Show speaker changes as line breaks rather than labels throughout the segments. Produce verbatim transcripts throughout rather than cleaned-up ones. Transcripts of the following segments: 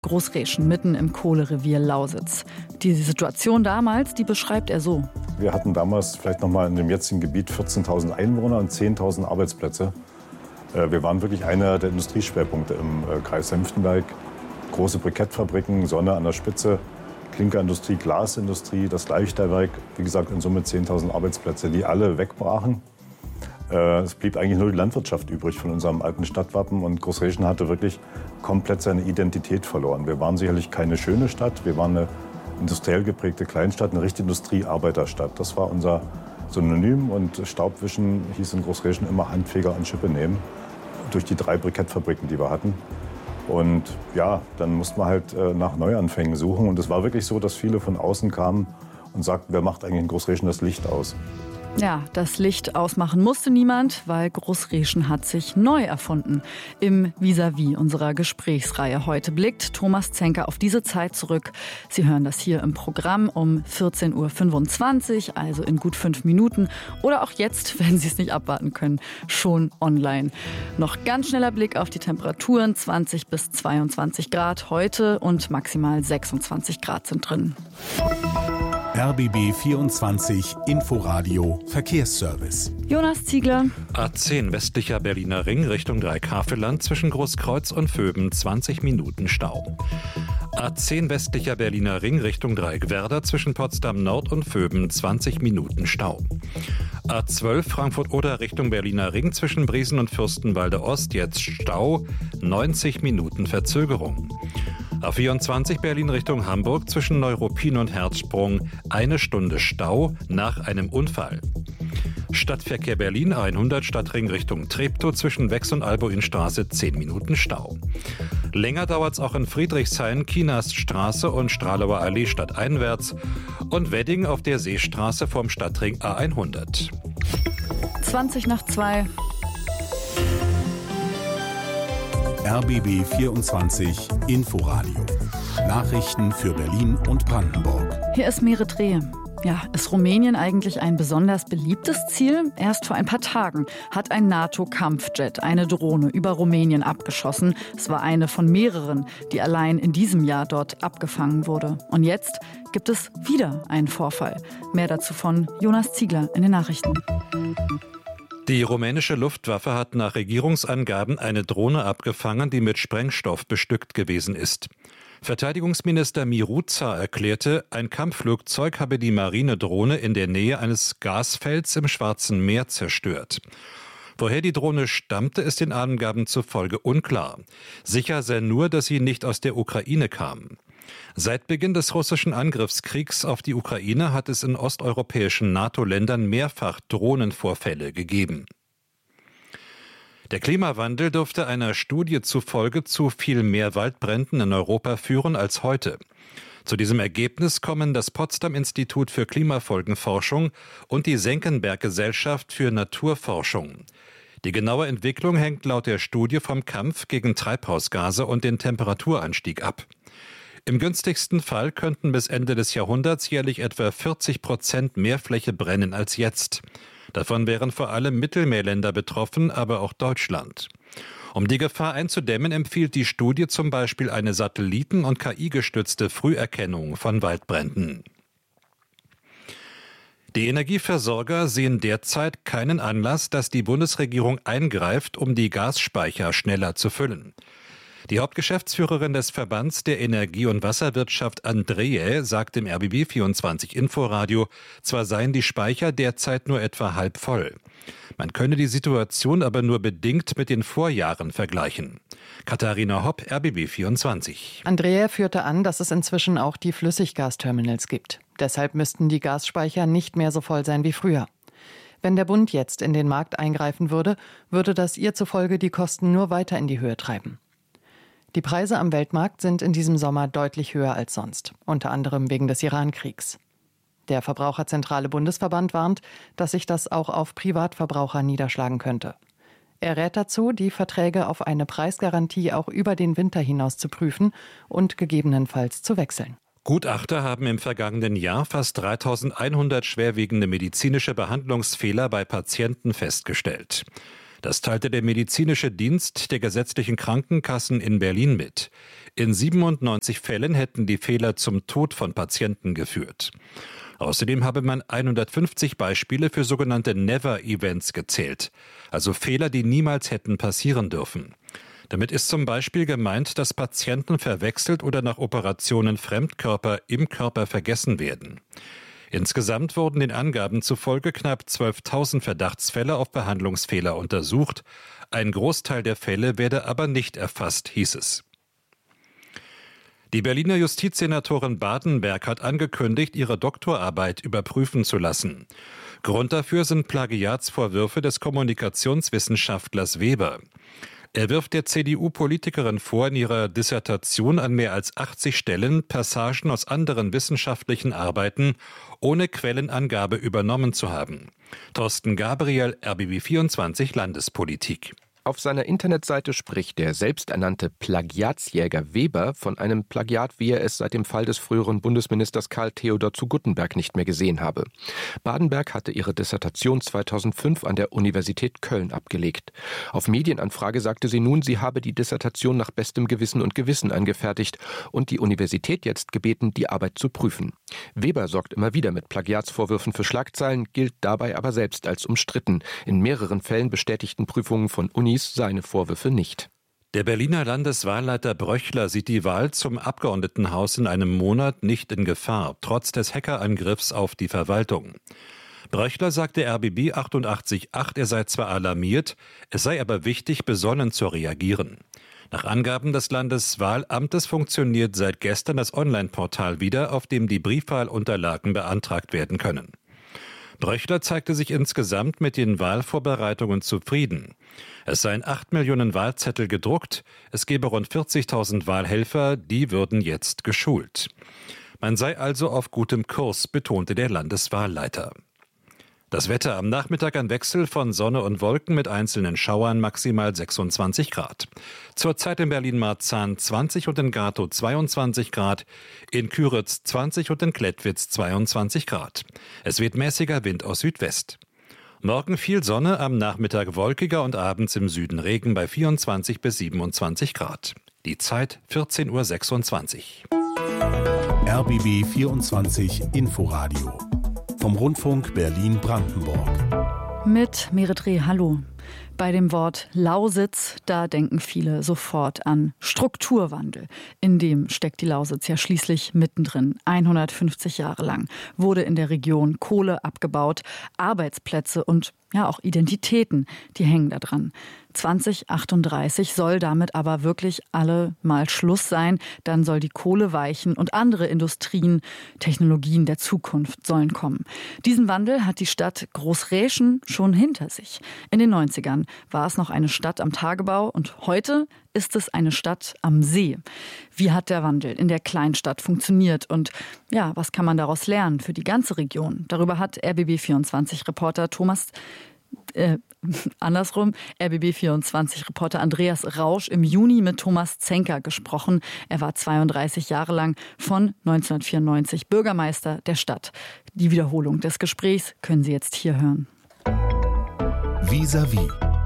Großreschen, mitten im Kohlerevier Lausitz. Die Situation damals, die beschreibt er so.
Wir hatten damals vielleicht noch mal in dem jetzigen Gebiet vierzehntausend Einwohner und zehntausend Arbeitsplätze. Wir waren wirklich einer der Industrieschwerpunkte im Kreis Senftenberg. Große Brikettfabriken, Sonne an der Spitze, Klinkerindustrie, Glasindustrie, das Leichterwerk. Wie gesagt, in Summe zehntausend Arbeitsplätze, die alle wegbrachen. Es blieb eigentlich nur die Landwirtschaft übrig von unserem alten Stadtwappen. Und Großreschen hatte wirklich komplett seine Identität verloren. Wir waren sicherlich keine schöne Stadt. Wir waren eine industriell geprägte Kleinstadt, eine richtige Industriearbeiterstadt. Das war unser Synonym. Und Staubwischen hieß in Großreschen immer Handfeger an Schippe nehmen. Durch die drei Brikettfabriken, die wir hatten. Und ja, dann mussten wir halt äh, nach Neuanfängen suchen. Und es war wirklich so, dass viele von außen kamen und sagten, wer macht eigentlich in Großreschen das Licht aus?
Ja, das Licht ausmachen musste niemand, weil Großreschen hat sich neu erfunden. Im Vis-à-vis unserer Gesprächsreihe heute blickt Thomas Zenker auf diese Zeit zurück. Sie hören das hier im Programm um vierzehn Uhr fünfundzwanzig, also in gut fünf Minuten. Oder auch jetzt, wenn Sie es nicht abwarten können, schon online. Noch ganz schneller Blick auf die Temperaturen, zwanzig bis zweiundzwanzig Grad heute und maximal sechsundzwanzig Grad sind drin.
R B B vierundzwanzig Inforadio Verkehrsservice.
Jonas Ziegler.
A zehn westlicher Berliner Ring Richtung Dreikäferland zwischen Großkreuz und Vöben zwanzig Minuten Stau. A zehn westlicher Berliner Ring Richtung Dreieckwerder zwischen Potsdam Nord und Vöben zwanzig Minuten Stau. A zwölf Frankfurt-Oder Richtung Berliner Ring zwischen Briesen und Fürstenwalde Ost jetzt Stau, neunzig Minuten Verzögerung. A vierundzwanzig Berlin Richtung Hamburg zwischen Neuruppin und Herzsprung eine Stunde Stau nach einem Unfall. Stadtverkehr Berlin hundert Stadtring Richtung Treptow zwischen Wex und Albuinstraße zehn Minuten Stau. Länger dauert es auch in Friedrichshain, Kienaststraße und Stralauer Allee stadteinwärts und Wedding auf der Seestraße vom Stadtring A hundert.
zwanzig nach zwei.
R B B vierundzwanzig Inforadio. Nachrichten für Berlin und Brandenburg.
Hier ist Merit Rehe. Ja, ist Rumänien eigentlich ein besonders beliebtes Ziel? Erst vor ein paar Tagen hat ein NATO-Kampfjet eine Drohne über Rumänien abgeschossen. Es war eine von mehreren, die allein in diesem Jahr dort abgefangen wurde. Und jetzt gibt es wieder einen Vorfall. Mehr dazu von Jonas Ziegler in den Nachrichten.
Die rumänische Luftwaffe hat nach Regierungsangaben eine Drohne abgefangen, die mit Sprengstoff bestückt gewesen ist. Verteidigungsminister Miruța erklärte, ein Kampfflugzeug habe die Marinedrohne in der Nähe eines Gasfelds im Schwarzen Meer zerstört. Woher die Drohne stammte, ist den Angaben zufolge unklar. Sicher sei nur, dass sie nicht aus der Ukraine kam. Seit Beginn des russischen Angriffskriegs auf die Ukraine hat es in osteuropäischen NATO-Ländern mehrfach Drohnenvorfälle gegeben. Der Klimawandel dürfte einer Studie zufolge zu viel mehr Waldbränden in Europa führen als heute. Zu diesem Ergebnis kommen das Potsdam-Institut für Klimafolgenforschung und die Senckenberg-Gesellschaft für Naturforschung. Die genaue Entwicklung hängt laut der Studie vom Kampf gegen Treibhausgase und den Temperaturanstieg ab. Im günstigsten Fall könnten bis Ende des Jahrhunderts jährlich etwa vierzig Prozent mehr Fläche brennen als jetzt. Davon wären vor allem Mittelmeerländer betroffen, aber auch Deutschland. Um die Gefahr einzudämmen, empfiehlt die Studie zum Beispiel eine Satelliten- und K I-gestützte Früherkennung von Waldbränden. Die Energieversorger sehen derzeit keinen Anlass, dass die Bundesregierung eingreift, um die Gasspeicher schneller zu füllen. Die Hauptgeschäftsführerin des Verbands der Energie- und Wasserwirtschaft Andreae sagt im R B B vierundzwanzig Inforadio, zwar seien die Speicher derzeit nur etwa halb voll. Man könne die Situation aber nur bedingt mit den Vorjahren vergleichen. Katharina Hopp, R B B vierundzwanzig.
Andreae führte an, dass es inzwischen auch die Flüssiggasterminals gibt. Deshalb müssten die Gasspeicher nicht mehr so voll sein wie früher. Wenn der Bund jetzt in den Markt eingreifen würde, würde das ihr zufolge die Kosten nur weiter in die Höhe treiben. Die Preise am Weltmarkt sind in diesem Sommer deutlich höher als sonst, unter anderem wegen des Iran-Kriegs. Der Verbraucherzentrale Bundesverband warnt, dass sich das auch auf Privatverbraucher niederschlagen könnte. Er rät dazu, die Verträge auf eine Preisgarantie auch über den Winter hinaus zu prüfen und gegebenenfalls zu wechseln.
Gutachter haben im vergangenen Jahr fast dreitausendeinhundert schwerwiegende medizinische Behandlungsfehler bei Patienten festgestellt. Das teilte der medizinische Dienst der gesetzlichen Krankenkassen in Berlin mit. In siebenundneunzig Fällen hätten die Fehler zum Tod von Patienten geführt. Außerdem habe man hundertfünfzig Beispiele für sogenannte Never-Events gezählt, also Fehler, die niemals hätten passieren dürfen. Damit ist zum Beispiel gemeint, dass Patienten verwechselt oder nach Operationen Fremdkörper im Körper vergessen werden. Insgesamt wurden den Angaben zufolge knapp zwölftausend Verdachtsfälle auf Behandlungsfehler untersucht. Ein Großteil der Fälle werde aber nicht erfasst, hieß es. Die Berliner Justizsenatorin Badenberg hat angekündigt, ihre Doktorarbeit überprüfen zu lassen. Grund dafür sind Plagiatsvorwürfe des Kommunikationswissenschaftlers Weber. Er wirft der C D U-Politikerin vor, in ihrer Dissertation an mehr als achtzig Stellen Passagen aus anderen wissenschaftlichen Arbeiten ohne Quellenangabe übernommen zu haben. Thorsten Gabriel, R B B vierundzwanzig Landespolitik.
Auf seiner Internetseite spricht der selbsternannte Plagiatsjäger Weber von einem Plagiat, wie er es seit dem Fall des früheren Bundesministers Karl Theodor zu Guttenberg nicht mehr gesehen habe. Badenberg hatte ihre Dissertation zweitausendfünf an der Universität Köln abgelegt. Auf Medienanfrage sagte sie nun, sie habe die Dissertation nach bestem Gewissen und Gewissen angefertigt und die Universität jetzt gebeten, die Arbeit zu prüfen. Weber sorgt immer wieder mit Plagiatsvorwürfen für Schlagzeilen, gilt dabei aber selbst als umstritten. In mehreren Fällen bestätigten Prüfungen von Unis seine Vorwürfe nicht.
Der Berliner Landeswahlleiter Bröchler sieht die Wahl zum Abgeordnetenhaus in einem Monat nicht in Gefahr, trotz des Hackerangriffs auf die Verwaltung. Bröchler sagte R B B achtundachtzig Komma acht, er sei zwar alarmiert, es sei aber wichtig, besonnen zu reagieren. Nach Angaben des Landeswahlamtes funktioniert seit gestern das Online-Portal wieder, auf dem die Briefwahlunterlagen beantragt werden können. Bröchler zeigte sich insgesamt mit den Wahlvorbereitungen zufrieden. Es seien acht Millionen Wahlzettel gedruckt, es gebe rund vierzigtausend Wahlhelfer, die würden jetzt geschult. Man sei also auf gutem Kurs, betonte der Landeswahlleiter. Das Wetter am Nachmittag ein Wechsel von Sonne und Wolken mit einzelnen Schauern, maximal sechsundzwanzig Grad. Zurzeit in Berlin-Marzahn zwanzig und in Gatow zweiundzwanzig Grad, in Küritz zwanzig und in Klettwitz zweiundzwanzig Grad. Es weht mäßiger Wind aus Südwest. Morgen viel Sonne, am Nachmittag wolkiger und abends im Süden Regen bei vierundzwanzig bis siebenundzwanzig Grad. Die Zeit vierzehn Uhr sechsundzwanzig.
R B B vierundzwanzig Inforadio vom Rundfunk Berlin-Brandenburg.
Mit Merit Reh, hallo. Bei dem Wort Lausitz, da denken viele sofort an Strukturwandel. In dem steckt die Lausitz ja schließlich mittendrin. hundertfünfzig Jahre lang wurde in der Region Kohle abgebaut, Arbeitsplätze und ja auch Identitäten, die hängen da dran. zwanzig achtunddreißig soll damit aber wirklich alle mal Schluss sein. Dann soll die Kohle weichen und andere Industrien, Technologien der Zukunft sollen kommen. Diesen Wandel hat die Stadt Großräschen schon hinter sich. In den neunzigern war es noch eine Stadt am Tagebau und heute ist es eine Stadt am See. Wie hat der Wandel in der Kleinstadt funktioniert und ja, was kann man daraus lernen für die ganze Region? Darüber hat R B B vierundzwanzig-Reporter Thomas Äh, andersrum, R B B vierundzwanzig-Reporter Andreas Rausch im Juni mit Thomas Zenker gesprochen. Er war zweiunddreißig Jahre lang von neunzehnhundertvierundneunzig Bürgermeister der Stadt. Die Wiederholung des Gesprächs können Sie jetzt hier hören.
Vis-à-vis.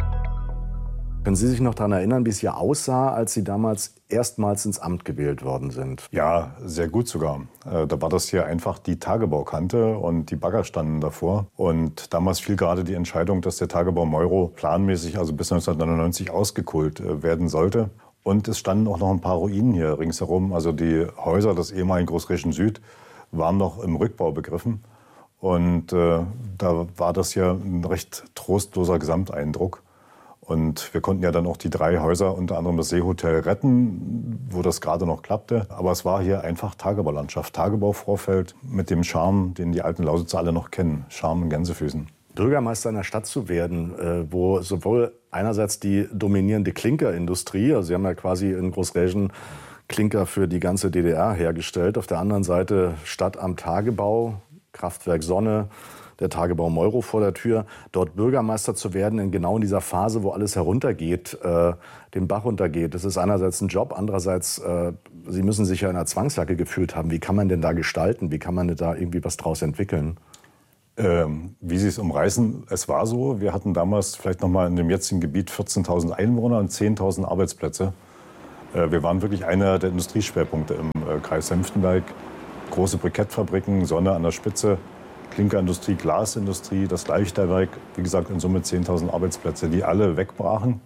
Können Sie sich noch daran erinnern, wie es hier aussah, als Sie damals erstmals ins Amt gewählt worden sind?
Ja, sehr gut sogar. Da war das hier einfach die Tagebaukante und die Bagger standen davor. Und damals fiel gerade die Entscheidung, dass der Tagebau Meuro planmäßig, also bis neunzehnhundertneunundneunzig, ausgekohlt werden sollte. Und es standen auch noch ein paar Ruinen hier ringsherum. Also die Häuser des ehemaligen Großräschen Süd waren noch im Rückbau begriffen. Und äh, da war das hier ein recht trostloser Gesamteindruck. Und wir konnten ja dann auch die drei Häuser, unter anderem das Seehotel, retten, wo das gerade noch klappte. Aber es war hier einfach Tagebaulandschaft, Tagebauvorfeld mit dem Charme, den die alten Lausitzer alle noch kennen. Charme in Gänsefüßen.
Bürgermeister einer Stadt zu werden, wo sowohl einerseits die dominierende Klinkerindustrie, also Sie haben ja quasi in Großräschen Klinker für die ganze D D R hergestellt, auf der anderen Seite Stadt am Tagebau, Kraftwerk Sonne, der Tagebau Meuro vor der Tür, dort Bürgermeister zu werden, in genau in dieser Phase, wo alles heruntergeht, äh, den Bach runtergeht. Das ist einerseits ein Job, andererseits, äh, Sie müssen sich ja in einer Zwangsjacke gefühlt haben. Wie kann man denn da gestalten? Wie kann man denn da irgendwie was draus entwickeln?
Ähm, wie Sie es umreißen, es war so, wir hatten damals vielleicht noch mal in dem jetzigen Gebiet vierzehntausend Einwohner und zehntausend Arbeitsplätze. Äh, wir waren wirklich einer der Industrieschwerpunkte im äh, Kreis Senftenberg. Große Brikettfabriken, Sonne an der Spitze, Klinkerindustrie, Glasindustrie, das Leichterwerk, wie gesagt, in Summe zehntausend Arbeitsplätze, die alle wegbrachen.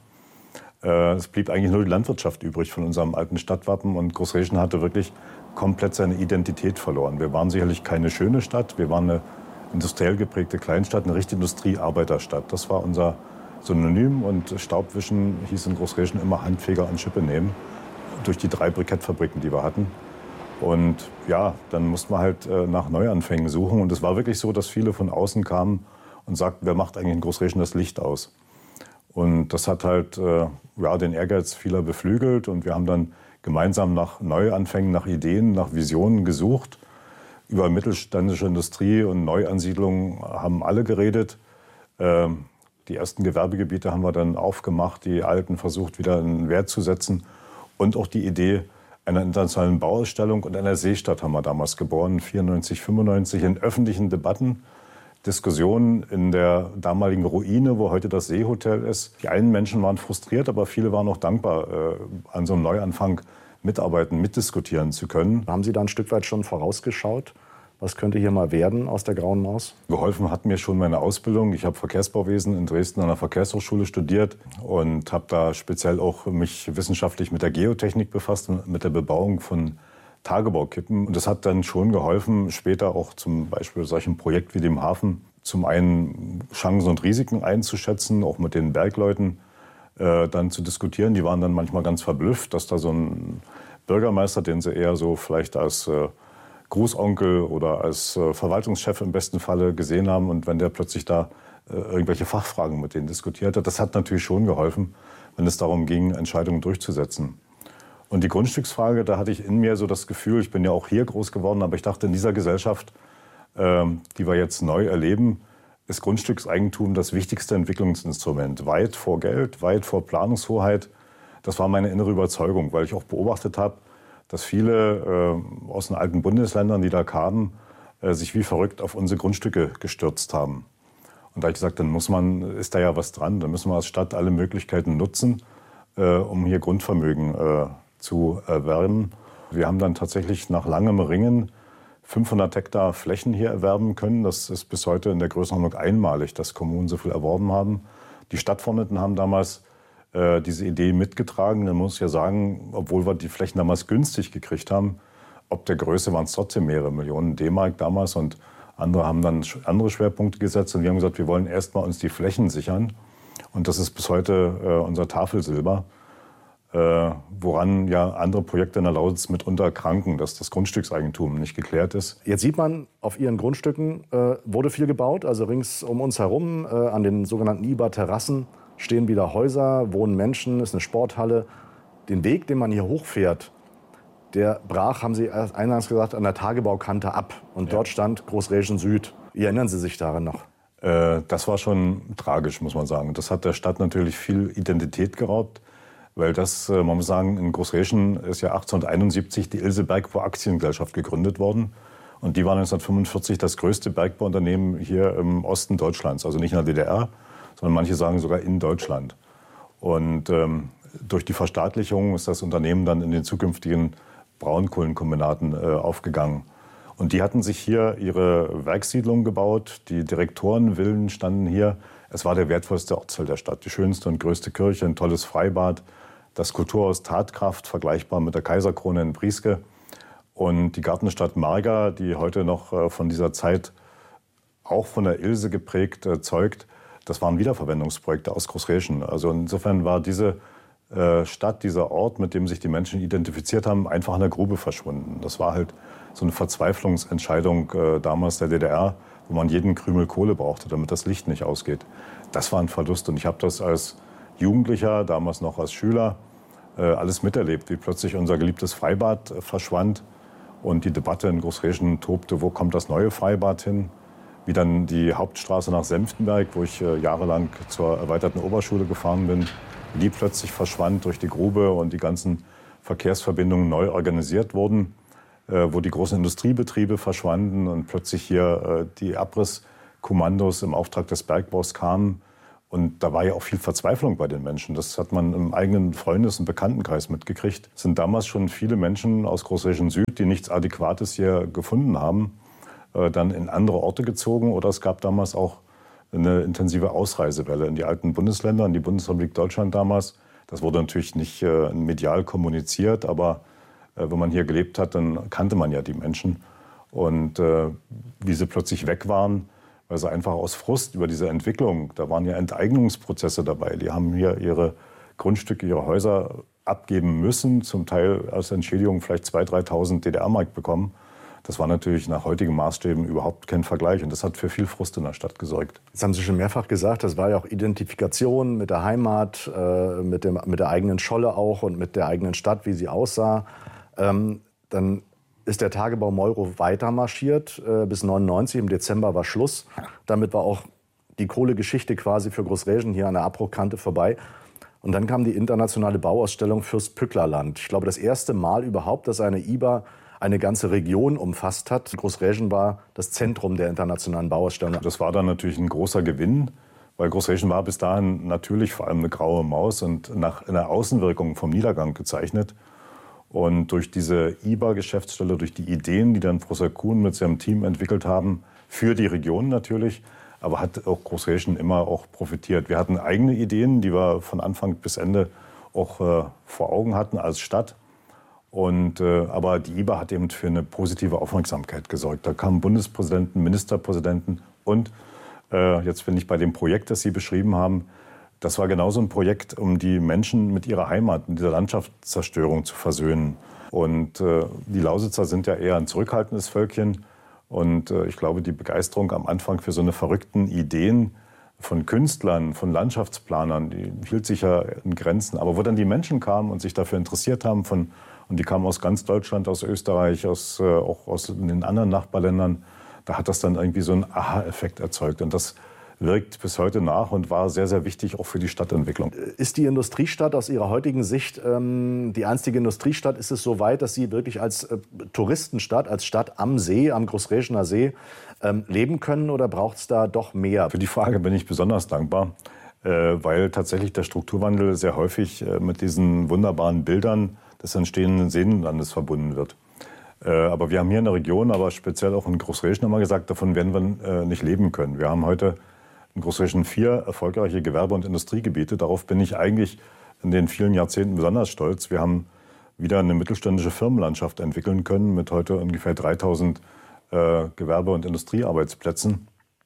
Äh, es blieb eigentlich nur die Landwirtschaft übrig von unserem alten Stadtwappen und Großreschen hatte wirklich komplett seine Identität verloren. Wir waren sicherlich keine schöne Stadt, wir waren eine industriell geprägte Kleinstadt, eine richtige Industriearbeiterstadt. Das war unser Synonym und Staubwischen hieß in Großreschen immer Handfeger an Schippe nehmen, durch die drei Brikettfabriken, die wir hatten. Und ja, dann mussten wir halt äh, nach Neuanfängen suchen. Und es war wirklich so, dass viele von außen kamen und sagten, wer macht eigentlich in Großreschen das Licht aus? Und das hat halt äh, ja, den Ehrgeiz vieler beflügelt. Und wir haben dann gemeinsam nach Neuanfängen, nach Ideen, nach Visionen gesucht. Über mittelständische Industrie und Neuansiedlung haben alle geredet. Ähm, die ersten Gewerbegebiete haben wir dann aufgemacht, die alten versucht wieder in Wert zu setzen. Und auch die Idee einer internationalen Bauausstellung und einer Seestadt haben wir damals geboren, vierundneunzig, fünfundneunzig, in öffentlichen Debatten, Diskussionen in der damaligen Ruine, wo heute das Seehotel ist. Die einen Menschen waren frustriert, aber viele waren auch dankbar, äh, an so einem Neuanfang mitarbeiten, mitdiskutieren zu können.
Haben Sie da ein Stück weit schon vorausgeschaut? Was könnte hier mal werden aus der Grauen Maus?
Geholfen hat mir schon meine Ausbildung. Ich habe Verkehrsbauwesen in Dresden an der Verkehrshochschule studiert und habe da speziell auch mich wissenschaftlich mit der Geotechnik befasst und mit der Bebauung von Tagebaukippen. Und das hat dann schon geholfen, später auch zum Beispiel solchen Projekt wie dem Hafen zum einen Chancen und Risiken einzuschätzen, auch mit den Bergleuten äh, dann zu diskutieren. Die waren dann manchmal ganz verblüfft, dass da so ein Bürgermeister, den sie eher so vielleicht als äh, Großonkel oder als äh, Verwaltungschef im besten Falle gesehen haben. Und wenn der plötzlich da äh, irgendwelche Fachfragen mit denen diskutiert hat, das hat natürlich schon geholfen, wenn es darum ging, Entscheidungen durchzusetzen. Und die Grundstücksfrage, da hatte ich in mir so das Gefühl, ich bin ja auch hier groß geworden, aber ich dachte, in dieser Gesellschaft, äh, die wir jetzt neu erleben, ist Grundstückseigentum das wichtigste Entwicklungsinstrument. Weit vor Geld, weit vor Planungshoheit. Das war meine innere Überzeugung, weil ich auch beobachtet habe, dass viele äh, aus den alten Bundesländern, die da kamen, äh, sich wie verrückt auf unsere Grundstücke gestürzt haben. Und da habe ich gesagt, dann muss man, ist da ja was dran, dann müssen wir als Stadt alle Möglichkeiten nutzen, äh, um hier Grundvermögen äh, zu erwerben. Wir haben dann tatsächlich nach langem Ringen fünfhundert Hektar Flächen hier erwerben können. Das ist bis heute in der Größenordnung einmalig, dass Kommunen so viel erworben haben. Die Stadtverordneten haben damals äh, diese Idee mitgetragen. Man muss ja sagen, obwohl wir die Flächen damals günstig gekriegt haben, ob der Größe waren es trotzdem mehrere Millionen D-Mark damals. Und andere haben dann andere Schwerpunkte gesetzt. Und wir haben gesagt, wir wollen erst mal uns die Flächen sichern. Und das ist bis heute äh, unser Tafelsilber. Äh, woran ja andere Projekte in der Lausitz mitunter kranken, dass das Grundstückseigentum nicht geklärt ist.
Jetzt sieht man, auf Ihren Grundstücken äh, wurde viel gebaut. Also rings um uns herum, äh, an den sogenannten I B A-Terrassen, stehen wieder Häuser, wohnen Menschen, ist eine Sporthalle. Den Weg, den man hier hochfährt, der brach, haben Sie eingangs gesagt, an der Tagebaukante ab. Und ja. Dort stand Großreschen Süd. Wie erinnern Sie sich daran noch?
Äh, das war schon tragisch, muss man sagen. Das hat der Stadt natürlich viel Identität geraubt. Weil das, man muss sagen, in Großreschen ist ja achtzehnhunderteinundsiebzig die Ilse Bergbau Aktiengesellschaft gegründet worden. Und die war neunzehnhundertfünfundvierzig das größte Bergbauunternehmen hier im Osten Deutschlands. Also nicht in der D D R, sondern manche sagen sogar in Deutschland. Und ähm, durch die Verstaatlichung ist das Unternehmen dann in den zukünftigen Braunkohlenkombinaten äh, aufgegangen. Und die hatten sich hier ihre Werkssiedlung gebaut. Die Direktorenvillen standen hier. Es war der wertvollste Ortsteil der Stadt. Die schönste und größte Kirche, ein tolles Freibad. Das Kulturhaus Tatkraft, vergleichbar mit der Kaiserkrone in Prieske. Und die Gartenstadt Marga, die heute noch von dieser Zeit, auch von der Ilse geprägt, zeugt, das waren Wiederverwendungsprojekte aus Großreschen. Also insofern war diese Stadt, dieser Ort, mit dem sich die Menschen identifiziert haben, einfach in der Grube verschwunden. Das war halt so eine Verzweiflungsentscheidung damals der D D R, wo man jeden Krümel Kohle brauchte, damit das Licht nicht ausgeht. Das war ein Verlust. Und ich habe das als Jugendlicher, damals noch als Schüler, äh, alles miterlebt, wie plötzlich unser geliebtes Freibad äh, verschwand und die Debatte in Großreschen tobte, wo kommt das neue Freibad hin? Wie dann die Hauptstraße nach Senftenberg, wo ich äh, jahrelang zur erweiterten Oberschule gefahren bin, wie die plötzlich verschwand durch die Grube und die ganzen Verkehrsverbindungen neu organisiert wurden, äh, wo die großen Industriebetriebe verschwanden und plötzlich hier äh, die Abriss Kommandos im Auftrag des Bergbaus kamen. Und da war ja auch viel Verzweiflung bei den Menschen. Das hat man im eigenen Freundes- und Bekanntenkreis mitgekriegt. Es sind damals schon viele Menschen aus Großregion Süd, die nichts Adäquates hier gefunden haben, äh, dann in andere Orte gezogen. Oder es gab damals auch eine intensive Ausreisewelle in die alten Bundesländer, in die Bundesrepublik Deutschland damals. Das wurde natürlich nicht äh, medial kommuniziert, aber äh, wenn man hier gelebt hat, dann kannte man ja die Menschen. Und äh, wie sie plötzlich weg waren, weil sie einfach aus Frust über diese Entwicklung, da waren ja Enteignungsprozesse dabei. Die haben hier ihre Grundstücke, ihre Häuser abgeben müssen, zum Teil als Entschädigung vielleicht zweitausend, dreitausend D D R-Mark bekommen. Das war natürlich nach heutigen Maßstäben überhaupt kein Vergleich. Und das hat für viel Frust in der Stadt gesorgt.
Das haben Sie schon mehrfach gesagt. Das war ja auch Identifikation mit der Heimat, äh, mit, dem, mit der eigenen Scholle auch und mit der eigenen Stadt, wie sie aussah. Ähm, dann ist der Tagebau Meuro weiter marschiert. Äh, bis neunundneunzig, im Dezember war Schluss. Damit war auch die Kohlegeschichte quasi für Großregion hier an der Abbruchkante vorbei. Und dann kam die internationale Bauausstellung Fürstpücklerland. Ich glaube, das erste Mal überhaupt, dass eine I B A eine ganze Region umfasst hat. Großregion war das Zentrum der internationalen Bauausstellung.
Das war dann natürlich ein großer Gewinn, weil Großregion war bis dahin natürlich vor allem eine graue Maus und nach einer Außenwirkung vom Niedergang gezeichnet. Und durch diese I B A-Geschäftsstelle, durch die Ideen, die dann Professor Kuhn mit seinem Team entwickelt haben, für die Region natürlich, aber hat auch Großregion immer auch profitiert. Wir hatten eigene Ideen, die wir von Anfang bis Ende auch äh, vor Augen hatten als Stadt. Und, äh, aber die I B A hat eben für eine positive Aufmerksamkeit gesorgt. Da kamen Bundespräsidenten, Ministerpräsidenten und äh, jetzt bin ich bei dem Projekt, das Sie beschrieben haben. Das war genauso ein Projekt, um die Menschen mit ihrer Heimat, mit dieser Landschaftszerstörung zu versöhnen. Und äh, die Lausitzer sind ja eher ein zurückhaltendes Völkchen. Und äh, ich glaube, die Begeisterung am Anfang für so eine verrückten Ideen von Künstlern, von Landschaftsplanern, die hielt sich ja in Grenzen. Aber wo dann die Menschen kamen und sich dafür interessiert haben, von und die kamen aus ganz Deutschland, aus Österreich, aus, äh, auch aus den anderen Nachbarländern. Da hat das dann irgendwie so einen Aha-Effekt erzeugt. Und das wirkt bis heute nach und war sehr, sehr wichtig auch für die Stadtentwicklung.
Ist die Industriestadt aus Ihrer heutigen Sicht ähm, die einzige Industriestadt? Ist es so weit, dass sie wirklich als äh, Touristenstadt, als Stadt am See, am Großregioner See ähm, leben können? Oder braucht es da doch mehr?
Für die Frage bin ich besonders dankbar, äh, weil tatsächlich der Strukturwandel sehr häufig äh, mit diesen wunderbaren Bildern des entstehenden Seenlandes verbunden wird. Äh, aber wir haben hier in der Region, aber speziell auch in Großregion immer gesagt, davon werden wir äh, nicht leben können. Wir haben heute in Großregion vier erfolgreiche Gewerbe- und Industriegebiete. Darauf bin ich eigentlich in den vielen Jahrzehnten besonders stolz. Wir haben wieder eine mittelständische Firmenlandschaft entwickeln können mit heute ungefähr dreitausend äh, Gewerbe- und Industriearbeitsplätzen.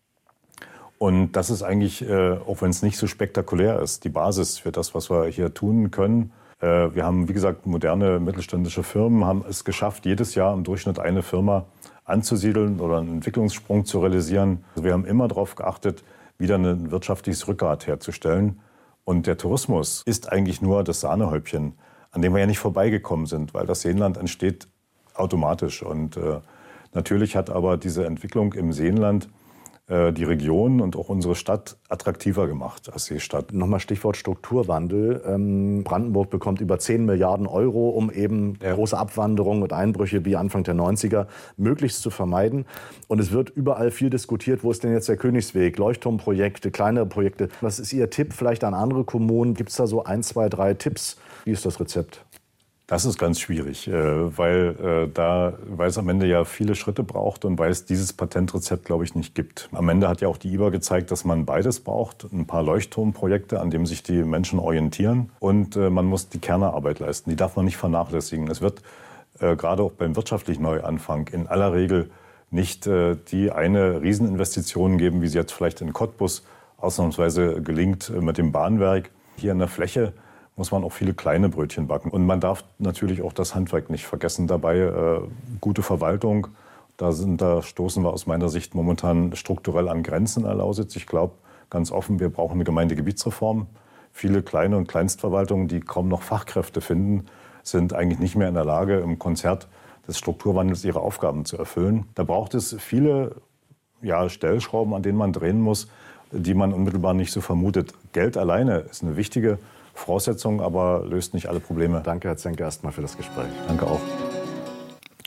Und das ist eigentlich, äh, auch wenn es nicht so spektakulär ist, die Basis für das, was wir hier tun können. Wir haben, wie gesagt, moderne mittelständische Firmen, haben es geschafft, jedes Jahr im Durchschnitt eine Firma anzusiedeln oder einen Entwicklungssprung zu realisieren. Also wir haben immer darauf geachtet, wieder ein wirtschaftliches Rückgrat herzustellen. Und der Tourismus ist eigentlich nur das Sahnehäubchen, an dem wir ja nicht vorbeigekommen sind, weil das Seenland entsteht automatisch. Und äh, natürlich hat aber diese Entwicklung im Seenland die Region und auch unsere Stadt attraktiver gemacht als Seestadt.
Nochmal Stichwort Strukturwandel. Ähm, Brandenburg bekommt über zehn Milliarden Euro, um eben große Abwanderung und Einbrüche wie Anfang der neunziger möglichst zu vermeiden. Und es wird überall viel diskutiert, wo ist denn jetzt der Königsweg? Leuchtturmprojekte, kleinere Projekte. Was ist Ihr Tipp vielleicht an andere Kommunen? Gibt es da so ein, zwei, drei Tipps? Wie ist das Rezept?
Das ist ganz schwierig, weil, da, weil es am Ende ja viele Schritte braucht und weil es dieses Patentrezept, glaube ich, nicht gibt. Am Ende hat ja auch die I B A gezeigt, dass man beides braucht. Ein paar Leuchtturmprojekte, an denen sich die Menschen orientieren. Und man muss die Kernarbeit leisten. Die darf man nicht vernachlässigen. Es wird gerade auch beim wirtschaftlichen Neuanfang in aller Regel nicht die eine Rieseninvestition geben, wie sie jetzt vielleicht in Cottbus ausnahmsweise gelingt mit dem Bahnwerk. Hier in der Fläche muss man auch viele kleine Brötchen backen. Und man darf natürlich auch das Handwerk nicht vergessen dabei. Äh, gute Verwaltung, da, sind, da stoßen wir aus meiner Sicht momentan strukturell an Grenzen in der Lausitz. Ich glaube ganz offen, wir brauchen eine Gemeindegebietsreform. Viele kleine und Kleinstverwaltungen, die kaum noch Fachkräfte finden, sind eigentlich nicht mehr in der Lage, im Konzert des Strukturwandels ihre Aufgaben zu erfüllen. Da braucht es viele ja, Stellschrauben, an denen man drehen muss, die man unmittelbar nicht so vermutet. Geld alleine ist eine wichtige Voraussetzung, aber löst nicht alle Probleme.
Danke, Herr Zenker, erstmal für das Gespräch.
Danke auch.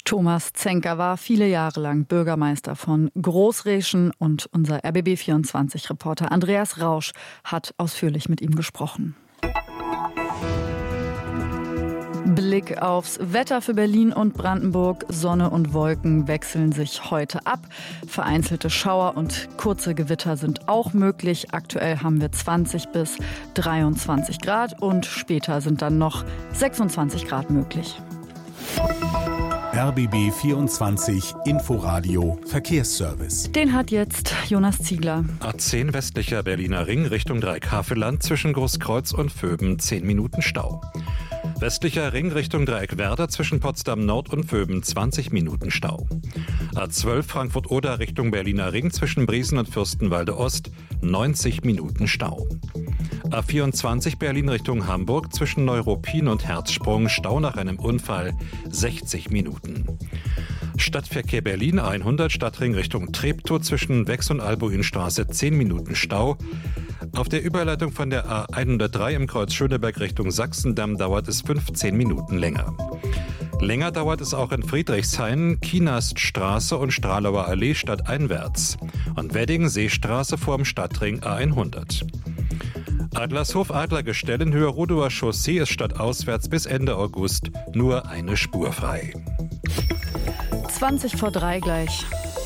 Thomas Zenker war viele Jahre lang Bürgermeister von Großreschen und unser R B B vierundzwanzig-Reporter Andreas Rausch hat ausführlich mit ihm gesprochen. Blick aufs Wetter für Berlin und Brandenburg. Sonne und Wolken wechseln sich heute ab. Vereinzelte Schauer und kurze Gewitter sind auch möglich. Aktuell haben wir zwanzig bis dreiundzwanzig Grad und später sind dann noch sechsundzwanzig Grad möglich.
R B B vierundzwanzig Inforadio Verkehrsservice.
Den hat jetzt Jonas Ziegler.
A zehn westlicher Berliner Ring Richtung Dreieck-Havelland zwischen Großkreuz und Vöben zehn Minuten Stau. Westlicher Ring Richtung Dreieck-Werder zwischen Potsdam Nord und Vöben zwanzig Minuten Stau. A zwölf Frankfurt-Oder Richtung Berliner Ring zwischen Briesen und Fürstenwalde Ost neunzig Minuten Stau. A vierundzwanzig Berlin Richtung Hamburg zwischen Neuruppin und Herzsprung Stau nach einem Unfall sechzig Minuten. Stadtverkehr Berlin hundert Stadtring Richtung Treptow zwischen Wex und Albuinstraße zehn Minuten Stau. Auf der Überleitung von der A hundertdrei im Kreuz Schöneberg Richtung Sachsendamm dauert es fünfzehn Minuten länger. Länger dauert es auch in Friedrichshain, Kienaststraße und Stralauer Allee stadteinwärts und Wedding-Seestraße vorm Stadtring A hundert. Adlershof-Adlergestell in Höhe Rudower Chaussee ist stadtauswärts bis Ende August nur eine Spur frei.
zwanzig vor drei gleich.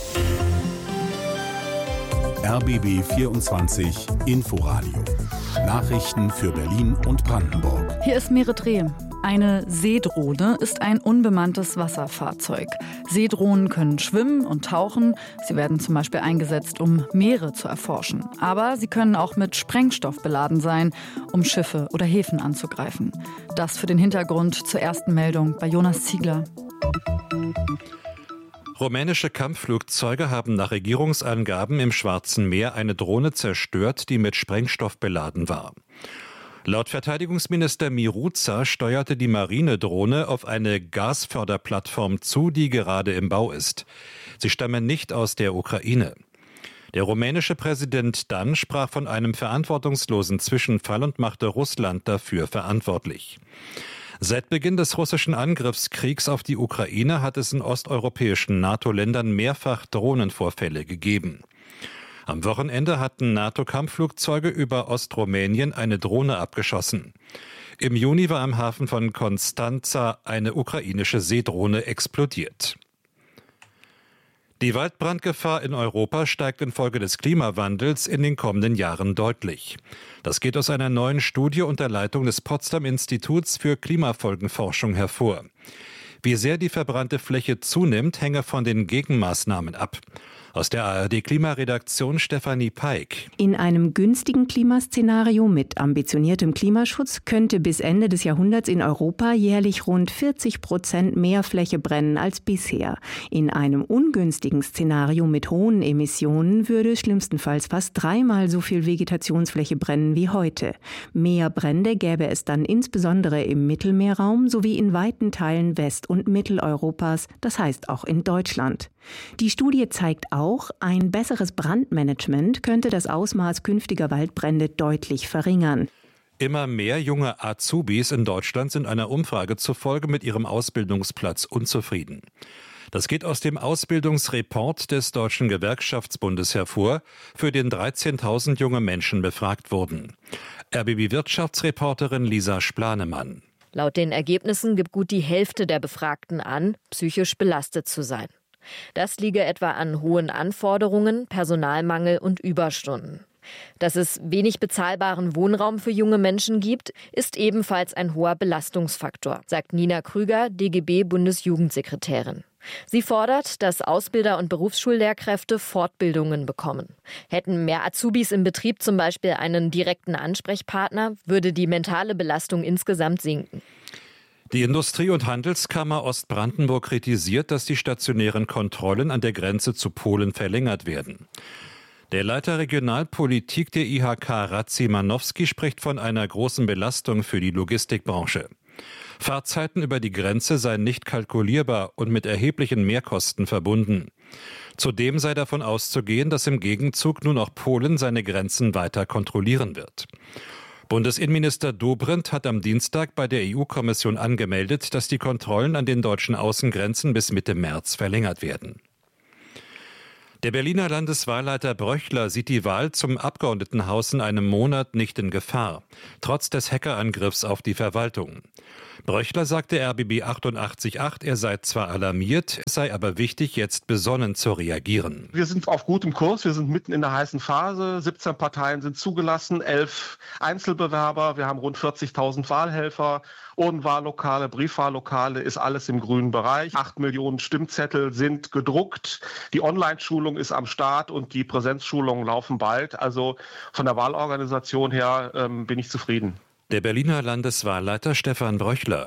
R B B vierundzwanzig Inforadio. Nachrichten für Berlin und Brandenburg.
Hier ist Merit Reh. Eine Seedrohne ist ein unbemanntes Wasserfahrzeug. Seedrohnen können schwimmen und tauchen. Sie werden zum Beispiel eingesetzt, um Meere zu erforschen. Aber sie können auch mit Sprengstoff beladen sein, um Schiffe oder Häfen anzugreifen. Das für den Hintergrund zur ersten Meldung bei Jonas Ziegler.
Rumänische Kampfflugzeuge haben nach Regierungsangaben im Schwarzen Meer eine Drohne zerstört, die mit Sprengstoff beladen war. Laut Verteidigungsminister Miruța steuerte die Marinedrohne auf eine Gasförderplattform zu, die gerade im Bau ist. Sie stammen nicht aus der Ukraine. Der rumänische Präsident dann sprach von einem verantwortungslosen Zwischenfall und machte Russland dafür verantwortlich. Seit Beginn des russischen Angriffskriegs auf die Ukraine hat es in osteuropäischen NATO-Ländern mehrfach Drohnenvorfälle gegeben. Am Wochenende hatten NATO-Kampfflugzeuge über Ostrumänien eine Drohne abgeschossen. Im Juni war am Hafen von Konstanza eine ukrainische Seedrohne explodiert. Die Waldbrandgefahr in Europa steigt infolge des Klimawandels in den kommenden Jahren deutlich. Das geht aus einer neuen Studie unter Leitung des Potsdam-Instituts für Klimafolgenforschung hervor. Wie sehr die verbrannte Fläche zunimmt, hänge von den Gegenmaßnahmen ab. Aus der A R D-Klimaredaktion Stefanie Peik.
In einem günstigen Klimaszenario mit ambitioniertem Klimaschutz könnte bis Ende des Jahrhunderts in Europa jährlich rund vierzig Prozent mehr Fläche brennen als bisher. In einem ungünstigen Szenario mit hohen Emissionen würde schlimmstenfalls fast dreimal so viel Vegetationsfläche brennen wie heute. Mehr Brände gäbe es dann insbesondere im Mittelmeerraum sowie in weiten Teilen West- und Mitteleuropas, das heißt auch in Deutschland. Die Studie zeigt auch, ein besseres Brandmanagement könnte das Ausmaß künftiger Waldbrände deutlich verringern.
Immer mehr junge Azubis in Deutschland sind einer Umfrage zufolge mit ihrem Ausbildungsplatz unzufrieden. Das geht aus dem Ausbildungsreport des Deutschen Gewerkschaftsbundes hervor, für den dreizehntausend junge Menschen befragt wurden. R B B-Wirtschaftsreporterin Lisa Splanemann.
Laut den Ergebnissen gibt gut die Hälfte der Befragten an, psychisch belastet zu sein. Das liege etwa an hohen Anforderungen, Personalmangel und Überstunden. Dass es wenig bezahlbaren Wohnraum für junge Menschen gibt, ist ebenfalls ein hoher Belastungsfaktor, sagt Nina Krüger, D G B-Bundesjugendsekretärin. Sie fordert, dass Ausbilder und Berufsschullehrkräfte Fortbildungen bekommen. Hätten mehr Azubis im Betrieb zum Beispiel einen direkten Ansprechpartner, würde die mentale Belastung insgesamt sinken.
Die Industrie- und Handelskammer Ostbrandenburg kritisiert, dass die stationären Kontrollen an der Grenze zu Polen verlängert werden. Der Leiter Regionalpolitik der I H K, Radzi Manowski, spricht von einer großen Belastung für die Logistikbranche. Fahrzeiten über die Grenze seien nicht kalkulierbar und mit erheblichen Mehrkosten verbunden. Zudem sei davon auszugehen, dass im Gegenzug nun auch Polen seine Grenzen weiter kontrollieren wird. Bundesinnenminister Dobrindt hat am Dienstag bei der E U-Kommission angemeldet, dass die Kontrollen an den deutschen Außengrenzen bis Mitte März verlängert werden. Der Berliner Landeswahlleiter Bröchler sieht die Wahl zum Abgeordnetenhaus in einem Monat nicht in Gefahr, trotz des Hackerangriffs auf die Verwaltung. Bröchler sagte R B B achtundachtzig Komma acht, er sei zwar alarmiert, es sei aber wichtig, jetzt besonnen zu reagieren.
Wir sind auf gutem Kurs, wir sind mitten in der heißen Phase. siebzehn Parteien sind zugelassen, elf Einzelbewerber, wir haben rund vierzigtausend Wahlhelfer. Urnenwahllokale, Briefwahllokale, ist alles im grünen Bereich. Acht Millionen Stimmzettel sind gedruckt. Die Online-Schulung ist am Start und die Präsenzschulungen laufen bald. Also von der Wahlorganisation her ähm, bin ich zufrieden.
Der Berliner Landeswahlleiter Stefan Bröchler.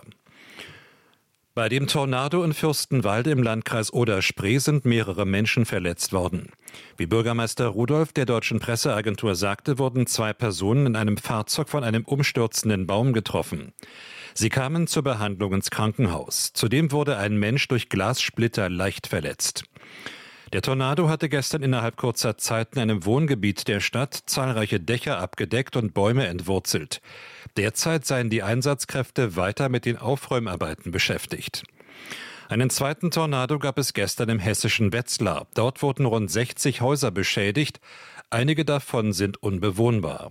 Bei dem Tornado in Fürstenwalde im Landkreis Oder-Spree sind mehrere Menschen verletzt worden. Wie Bürgermeister Rudolph der Deutschen Presseagentur sagte, wurden zwei Personen in einem Fahrzeug von einem umstürzenden Baum getroffen. Sie kamen zur Behandlung ins Krankenhaus. Zudem wurde ein Mensch durch Glassplitter leicht verletzt. Der Tornado hatte gestern innerhalb kurzer Zeit in einem Wohngebiet der Stadt zahlreiche Dächer abgedeckt und Bäume entwurzelt. Derzeit seien die Einsatzkräfte weiter mit den Aufräumarbeiten beschäftigt. Einen zweiten Tornado gab es gestern im hessischen Wetzlar. Dort wurden rund sechzig Häuser beschädigt. Einige davon sind unbewohnbar.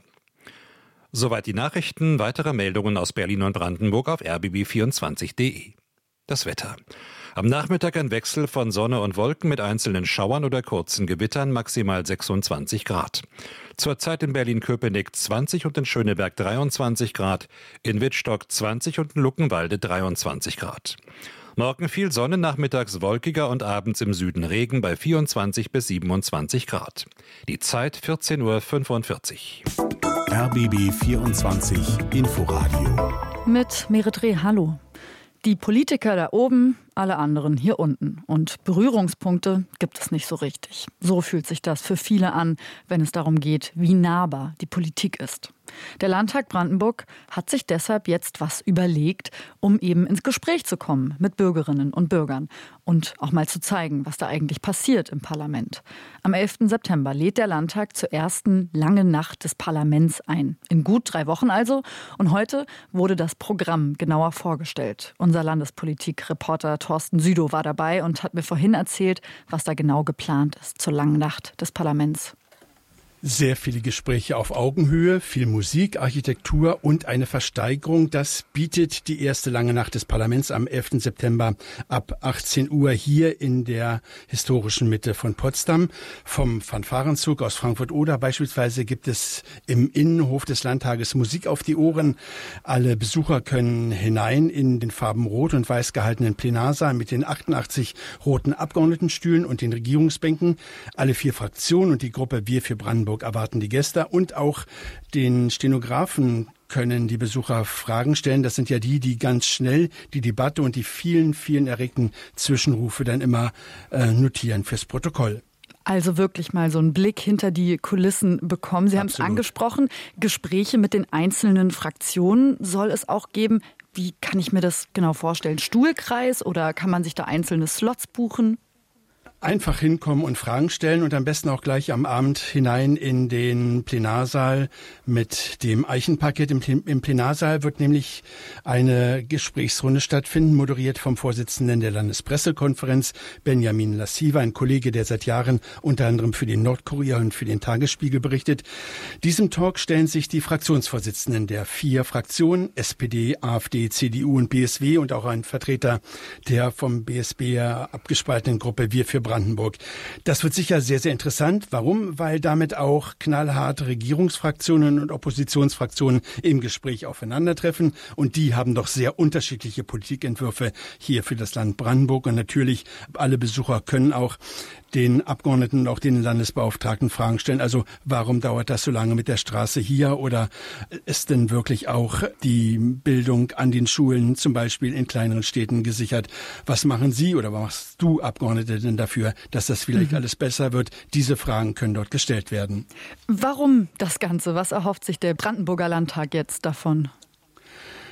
Soweit die Nachrichten. Weitere Meldungen aus Berlin und Brandenburg auf r b b vierundzwanzig punkt d e. Das Wetter. Am Nachmittag ein Wechsel von Sonne und Wolken mit einzelnen Schauern oder kurzen Gewittern, maximal sechsundzwanzig Grad. Zurzeit in Berlin-Köpenick zwanzig und in Schöneberg dreiundzwanzig Grad, in Wittstock zwanzig und in Luckenwalde dreiundzwanzig Grad. Morgen viel Sonne, nachmittags wolkiger und abends im Süden Regen bei vierundzwanzig bis siebenundzwanzig Grad. Die Zeit vierzehn Uhr fünfundvierzig.
R B B vierundzwanzig Inforadio.
Mit Merit Reh, hallo. Die Politiker da oben, alle anderen hier unten. Und Berührungspunkte gibt es nicht so richtig. So fühlt sich das für viele an, wenn es darum geht, wie nahbar die Politik ist. Der Landtag Brandenburg hat sich deshalb jetzt was überlegt, um eben ins Gespräch zu kommen mit Bürgerinnen und Bürgern und auch mal zu zeigen, was da eigentlich passiert im Parlament. Am elften September lädt der Landtag zur ersten langen Nacht des Parlaments ein. In gut drei Wochen also. Und heute wurde das Programm genauer vorgestellt. Unser Landespolitik-Reporter Thorsten Südow war dabei und hat mir vorhin erzählt, was da genau geplant ist zur langen Nacht des Parlaments.
Sehr viele Gespräche auf Augenhöhe, viel Musik, Architektur und eine Versteigerung. Das bietet die erste lange Nacht des Parlaments am elften September ab achtzehn Uhr hier in der historischen Mitte von Potsdam. Vom Fanfarenzug aus Frankfurt-Oder beispielsweise gibt es im Innenhof des Landtages Musik auf die Ohren. Alle Besucher können hinein in den Farben Rot und Weiß gehaltenen Plenarsaal mit den achtundachtzig roten Abgeordnetenstühlen und den Regierungsbänken. Alle vier Fraktionen und die Gruppe Wir für Brandenburg erwarten die Gäste und auch den Stenografen können die Besucher Fragen stellen. Das sind ja die, die ganz schnell die Debatte und die vielen, vielen erregten Zwischenrufe dann immer äh, notieren fürs Protokoll.
Also wirklich mal so einen Blick hinter die Kulissen bekommen. Sie haben es angesprochen, Gespräche mit den einzelnen Fraktionen soll es auch geben. Wie kann ich mir das genau vorstellen? Stuhlkreis oder kann man sich da einzelne Slots buchen?
Einfach hinkommen und Fragen stellen und am besten auch gleich am Abend hinein in den Plenarsaal mit dem Eichenparkett. Im, im Plenarsaal wird nämlich eine Gesprächsrunde stattfinden, moderiert vom Vorsitzenden der Landespressekonferenz, Benjamin Lassiva, ein Kollege, der seit Jahren unter anderem für den Nordkurier und für den Tagesspiegel berichtet. Diesem Talk stellen sich die Fraktionsvorsitzenden der vier Fraktionen, S P D, AfD, C D U und B S W und auch ein Vertreter der vom B S B abgespaltenen Gruppe Wir für Brandenburg. Das wird sicher sehr, sehr interessant. Warum? Weil damit auch knallharte Regierungsfraktionen und Oppositionsfraktionen im Gespräch aufeinandertreffen. Und die haben doch sehr unterschiedliche Politikentwürfe hier für das Land Brandenburg. Und natürlich, alle Besucher können auch den Abgeordneten und auch den Landesbeauftragten Fragen stellen. Also warum dauert das so lange mit der Straße hier? Oder ist denn wirklich auch die Bildung an den Schulen, zum Beispiel in kleineren Städten, gesichert? Was machen Sie oder was machst du, Abgeordnete, denn dafür, dass das vielleicht mhm. alles besser wird? Diese Fragen können dort gestellt werden.
Warum das Ganze? Was erhofft sich der Brandenburger Landtag jetzt davon?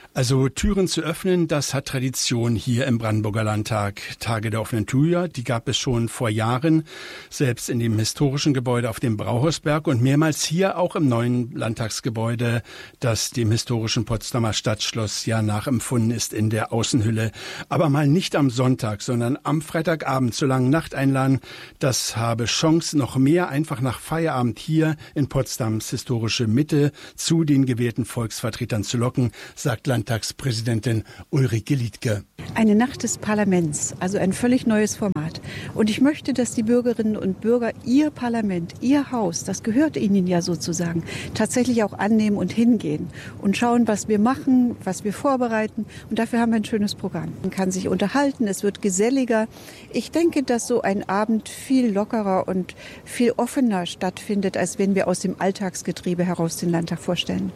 Also Türen zu öffnen, das hat Tradition hier im Brandenburger Landtag. Tage der offenen Tür, die gab es schon vor Jahren, selbst in dem historischen Gebäude auf dem Brauhausberg und mehrmals hier auch im neuen Landtagsgebäude, das dem historischen Potsdamer Stadtschloss ja nachempfunden ist in der Außenhülle. Aber mal nicht am Sonntag, sondern am Freitagabend zur langen Nacht einladen. Das habe Chance, noch mehr einfach nach Feierabend hier in Potsdams historische Mitte zu den gewählten Volksvertretern zu locken, sagt Landtagspräsidentin Ulrike Liedtke.
Eine Nacht des Parlaments, also ein völlig neues Format. Und ich möchte, dass die Bürgerinnen und Bürger ihr Parlament, ihr Haus, das gehört ihnen ja sozusagen, tatsächlich auch annehmen und hingehen und schauen, was wir machen, was wir vorbereiten. Und dafür haben wir ein schönes Programm. Man kann sich unterhalten, es wird geselliger. Ich denke, dass so ein Abend viel lockerer und viel offener stattfindet, als wenn wir aus dem Alltagsgetriebe heraus den Landtag vorstellen.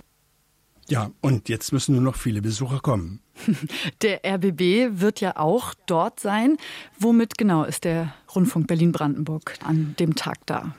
Ja, und jetzt müssen nur noch viele Besucher kommen.
Der R B B wird ja auch dort sein. Womit genau ist der Rundfunk Berlin-Brandenburg an dem Tag da?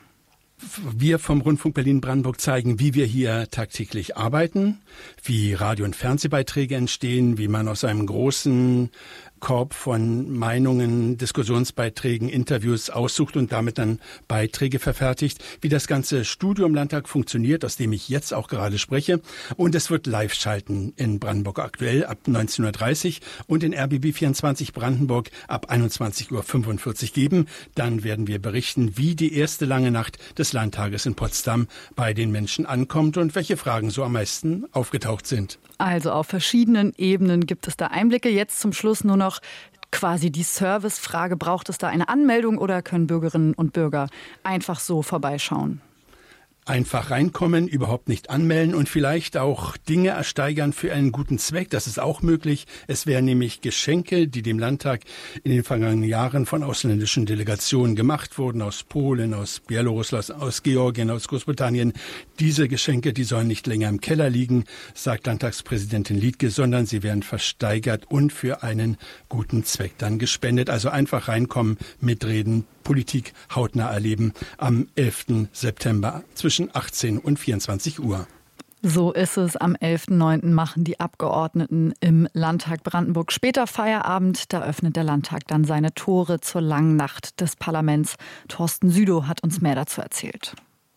Wir vom Rundfunk Berlin-Brandenburg zeigen, wie wir hier tagtäglich arbeiten, wie Radio- und Fernsehbeiträge entstehen, wie man aus einem großen Korb von Meinungen, Diskussionsbeiträgen, Interviews aussucht und damit dann Beiträge verfertigt, wie das ganze Studio im Landtag funktioniert, aus dem ich jetzt auch gerade spreche. Und es wird live schalten in Brandenburg aktuell ab neunzehn Uhr dreißig und in R B B vierundzwanzig Brandenburg ab einundzwanzig Uhr fünfundvierzig geben. Dann werden wir berichten, wie die erste lange Nacht des Landtages in Potsdam bei den Menschen ankommt und welche Fragen so am meisten aufgetaucht sind.
Also auf verschiedenen Ebenen gibt es da Einblicke. Jetzt zum Schluss nur noch quasi die Servicefrage. Braucht es da eine Anmeldung oder können Bürgerinnen und Bürger einfach so vorbeischauen?
Einfach reinkommen, überhaupt nicht anmelden und vielleicht auch Dinge ersteigern für einen guten Zweck. Das ist auch möglich. Es wären nämlich Geschenke, die dem Landtag in den vergangenen Jahren von ausländischen Delegationen gemacht wurden, aus Polen, aus Belarus, aus Georgien, aus Großbritannien. Diese Geschenke, die sollen nicht länger im Keller liegen, sagt Landtagspräsidentin Liedtke, sondern sie werden versteigert und für einen guten Zweck dann gespendet. Also einfach reinkommen, mitreden, Politik hautnah erleben am elften September zwischen achtzehn und vierundzwanzig Uhr.
So ist es. Am elften neunten machen die Abgeordneten im Landtag Brandenburg später Feierabend. Da öffnet der Landtag dann seine Tore zur langen Nacht des Parlaments. Thorsten Südow hat uns mehr dazu erzählt.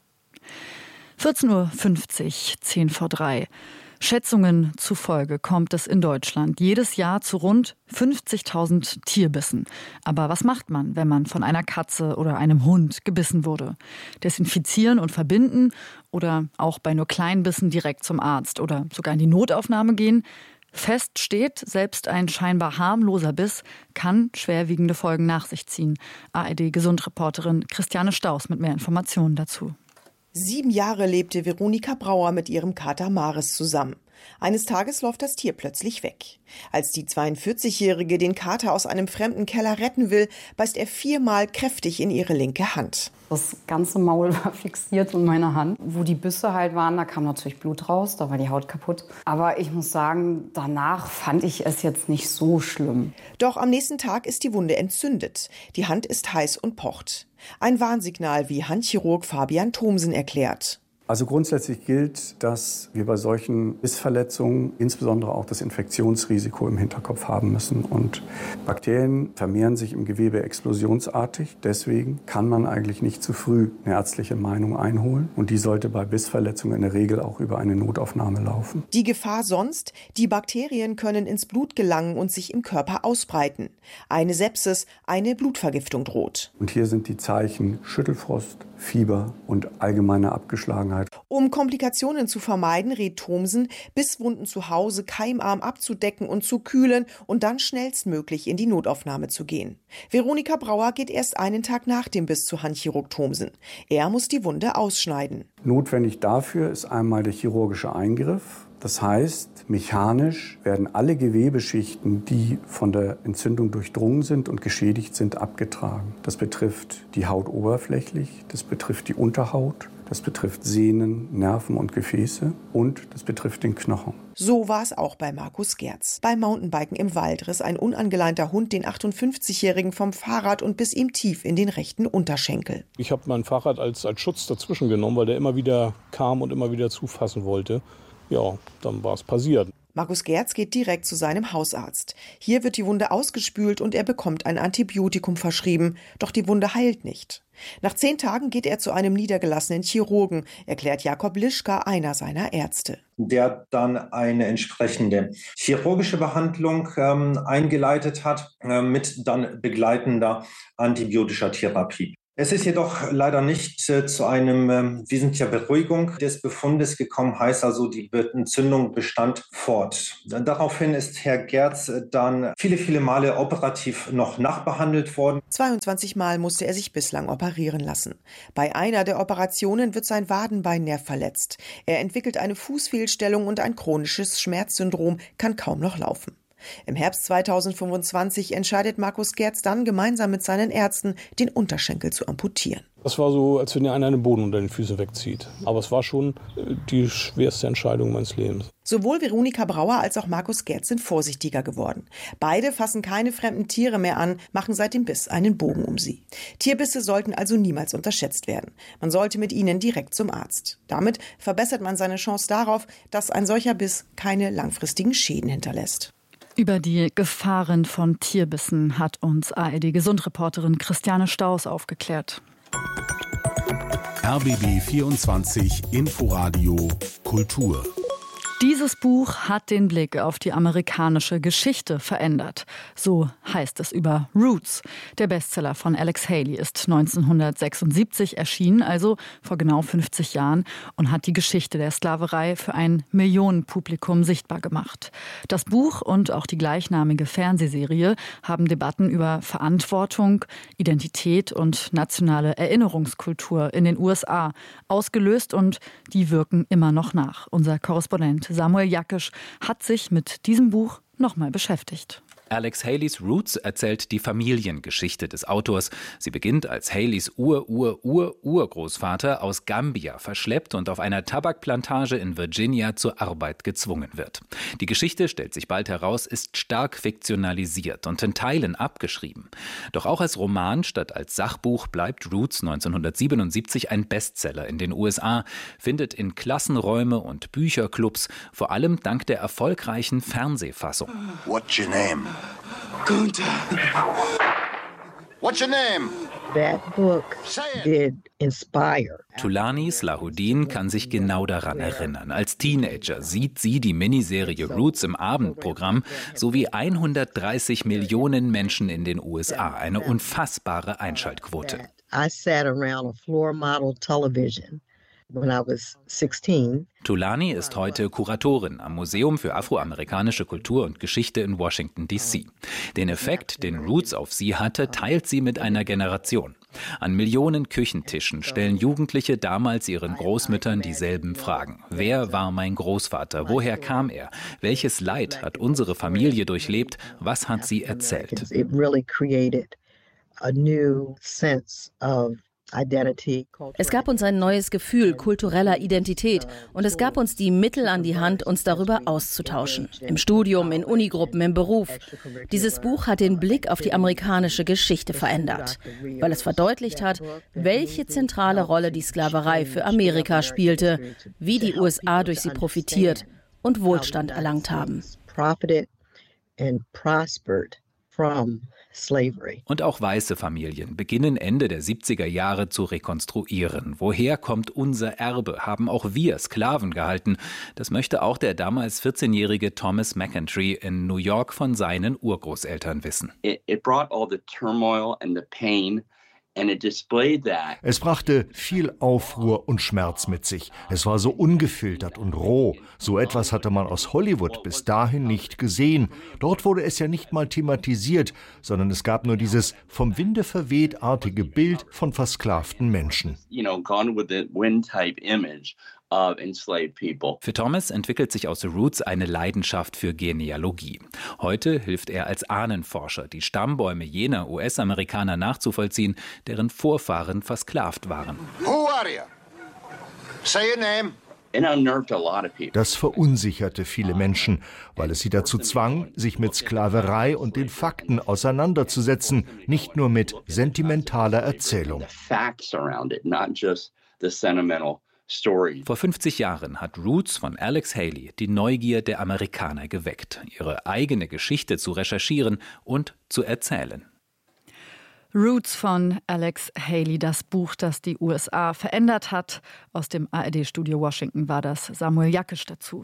vierzehn Uhr fünfzig, zehn vor drei. Schätzungen zufolge kommt es in Deutschland jedes Jahr zu rund fünfzigtausend Tierbissen. Aber was macht man, wenn man von einer Katze oder einem Hund gebissen wurde? Desinfizieren und verbinden oder auch bei nur kleinen Bissen direkt zum Arzt oder sogar in die Notaufnahme gehen? Fest steht, selbst ein scheinbar harmloser Biss kann schwerwiegende Folgen nach sich ziehen. A R D-Gesundreporterin Christiane Staus mit mehr Informationen dazu.
Sieben Jahre lebte Veronika Brauer mit ihrem Kater Maris zusammen. Eines Tages läuft das Tier plötzlich weg. Als die zweiundvierzigjährige den Kater aus einem fremden Keller retten will, beißt er viermal kräftig in ihre linke Hand.
Das ganze Maul war fixiert in meiner Hand. Wo die Bisse halt waren, da kam natürlich Blut raus, da war die Haut kaputt. Aber ich muss sagen, danach fand ich es jetzt nicht so schlimm.
Doch am nächsten Tag ist die Wunde entzündet. Die Hand ist heiß und pocht. Ein Warnsignal, wie Handchirurg Fabian Thomsen erklärt.
Also grundsätzlich gilt, dass wir bei solchen Bissverletzungen insbesondere auch das Infektionsrisiko im Hinterkopf haben müssen. Und Bakterien vermehren sich im Gewebe explosionsartig. Deswegen kann man eigentlich nicht zu früh eine ärztliche Meinung einholen. Und die sollte bei Bissverletzungen in der Regel auch über eine Notaufnahme laufen.
Die Gefahr sonst? Die Bakterien können ins Blut gelangen und sich im Körper ausbreiten. Eine Sepsis, eine Blutvergiftung droht.
Und hier sind die Zeichen Schüttelfrost, Fieber und allgemeine Abgeschlagenheit.
Um Komplikationen zu vermeiden, rät Thomsen, Bisswunden zu Hause keimarm abzudecken und zu kühlen und dann schnellstmöglich in die Notaufnahme zu gehen. Veronika Brauer geht erst einen Tag nach dem Biss zu Handchirurg Thomsen. Er muss die Wunde ausschneiden.
Notwendig dafür ist einmal der chirurgische Eingriff. Das heißt, mechanisch werden alle Gewebeschichten, die von der Entzündung durchdrungen sind und geschädigt sind, abgetragen. Das betrifft die Haut oberflächlich, das betrifft die Unterhaut, das betrifft Sehnen, Nerven und Gefäße und das betrifft den Knochen.
So war es auch bei Markus Gerz. Beim Mountainbiken im Wald riss ein unangeleinter Hund den achtundfünfzigjährigen vom Fahrrad und biss ihm tief in den rechten Unterschenkel.
Ich habe mein Fahrrad als, als Schutz dazwischen genommen, weil der immer wieder kam und immer wieder zufassen wollte. Ja, dann war es passiert.
Markus Gerz geht direkt zu seinem Hausarzt. Hier wird die Wunde ausgespült und er bekommt ein Antibiotikum verschrieben. Doch die Wunde heilt nicht. Nach zehn Tagen geht er zu einem niedergelassenen Chirurgen, erklärt Jakob Lischka, einer seiner Ärzte.
Der dann eine entsprechende chirurgische Behandlung ähm, eingeleitet hat, äh, mit dann begleitender antibiotischer Therapie. Es ist jedoch leider nicht äh, zu einem äh, wesentlicher Beruhigung des Befundes gekommen, heißt also, die Entzündung bestand fort. Daraufhin ist Herr Gerz dann viele, viele Male operativ noch nachbehandelt worden.
zweiundzwanzig Mal musste er sich bislang operieren lassen. Bei einer der Operationen wird sein Wadenbeinnerv verletzt. Er entwickelt eine Fußfehlstellung und ein chronisches Schmerzsyndrom, kann kaum noch laufen. Im Herbst zweitausendfünfundzwanzig entscheidet Markus Gerz dann gemeinsam mit seinen Ärzten, den Unterschenkel zu amputieren.
Das war so, als wenn dir einer einen Boden unter den Füßen wegzieht. Aber es war schon die schwerste Entscheidung meines Lebens.
Sowohl Veronika Brauer als auch Markus Gerz sind vorsichtiger geworden. Beide fassen keine fremden Tiere mehr an, machen seit dem Biss einen Bogen um sie. Tierbisse sollten also niemals unterschätzt werden. Man sollte mit ihnen direkt zum Arzt. Damit verbessert man seine Chance darauf, dass ein solcher Biss keine langfristigen Schäden hinterlässt.
Über die Gefahren von Tierbissen hat uns A R D-Gesundreporterin Christiane Staus aufgeklärt.
R B B vierundzwanzig Inforadio Kultur.
Dieses Buch hat den Blick auf die amerikanische Geschichte verändert. So heißt es über Roots. Der Bestseller von Alex Haley ist neunzehnhundertsechsundsiebzig erschienen, also vor genau fünfzig Jahren, und hat die Geschichte der Sklaverei für ein Millionenpublikum sichtbar gemacht. Das Buch und auch die gleichnamige Fernsehserie haben Debatten über Verantwortung, Identität und nationale Erinnerungskultur in den U S A ausgelöst, und die wirken immer noch nach. Unser Korrespondent Samuel Jakisch hat sich mit diesem Buch nochmal beschäftigt.
Alex Haleys Roots erzählt die Familiengeschichte des Autors. Sie beginnt, als Haleys Ur-Ur-Ur-Urgroßvater aus Gambia verschleppt und auf einer Tabakplantage in Virginia zur Arbeit gezwungen wird. Die Geschichte, stellt sich bald heraus, ist stark fiktionalisiert und in Teilen abgeschrieben. Doch auch als Roman statt als Sachbuch bleibt Roots neunzehnhundertsiebenundsiebzig ein Bestseller in den U S A, findet in Klassenräume und Bücherclubs, vor allem dank der erfolgreichen Fernsehfassung.
What's your name? Gunther. What's your name?
That book did inspire.
Thulani Slahuddin kann sich genau daran erinnern. Als Teenager sieht sie die Miniserie Roots im Abendprogramm sowie hundertdreißig Millionen Menschen in den U S A. Eine unfassbare Einschaltquote.
I sat around a floor model television when I was sixteen.
Thulani ist heute Kuratorin am Museum für afroamerikanische Kultur und Geschichte in Washington, D C. Den Effekt, den Roots auf sie hatte, teilt sie mit einer Generation. An Millionen Küchentischen stellen Jugendliche damals ihren Großmüttern dieselben Fragen. Wer war mein Großvater? Woher kam er? Welches Leid hat unsere Familie durchlebt? Was hat sie erzählt?
It really created a new sense of
Es gab uns ein neues Gefühl kultureller Identität und es gab uns die Mittel an die Hand, uns darüber auszutauschen. Im Studium, in Unigruppen, im Beruf. Dieses Buch hat den Blick auf die amerikanische Geschichte verändert, weil es verdeutlicht hat, welche zentrale Rolle die Sklaverei für Amerika spielte, wie die U S A durch sie profitiert und Wohlstand erlangt haben.
Und auch weiße Familien beginnen Ende der siebziger Jahre zu rekonstruieren. Woher kommt unser Erbe? Haben auch wir Sklaven gehalten? Das möchte auch der damals vierzehnjährige Thomas McEntry in New York von seinen Urgroßeltern wissen.
It, it brought all the turmoil and the pain.
Es brachte viel Aufruhr und Schmerz mit sich. Es war so ungefiltert und roh. So etwas hatte man aus Hollywood bis dahin nicht gesehen. Dort wurde es ja nicht mal thematisiert, sondern es gab nur dieses vom Winde verweht-artige Bild von versklavten Menschen.
You know, gone with the wind-type image.
Für Thomas entwickelt sich aus The Roots eine Leidenschaft für Genealogie. Heute hilft er als Ahnenforscher, die Stammbäume jener U S-Amerikaner nachzuvollziehen, deren Vorfahren versklavt waren.
Who are you? Say your name.
Das verunsicherte viele Menschen, weil es sie dazu zwang, sich mit Sklaverei und den Fakten auseinanderzusetzen, nicht nur mit sentimentaler Erzählung.
Vor fünfzig Jahren hat Roots von Alex Haley die Neugier der Amerikaner geweckt, ihre eigene Geschichte zu recherchieren und zu erzählen.
Roots von Alex Haley, das Buch, das die U S A verändert hat. Aus dem A R D-Studio Washington war das Samuel Jackisch dazu.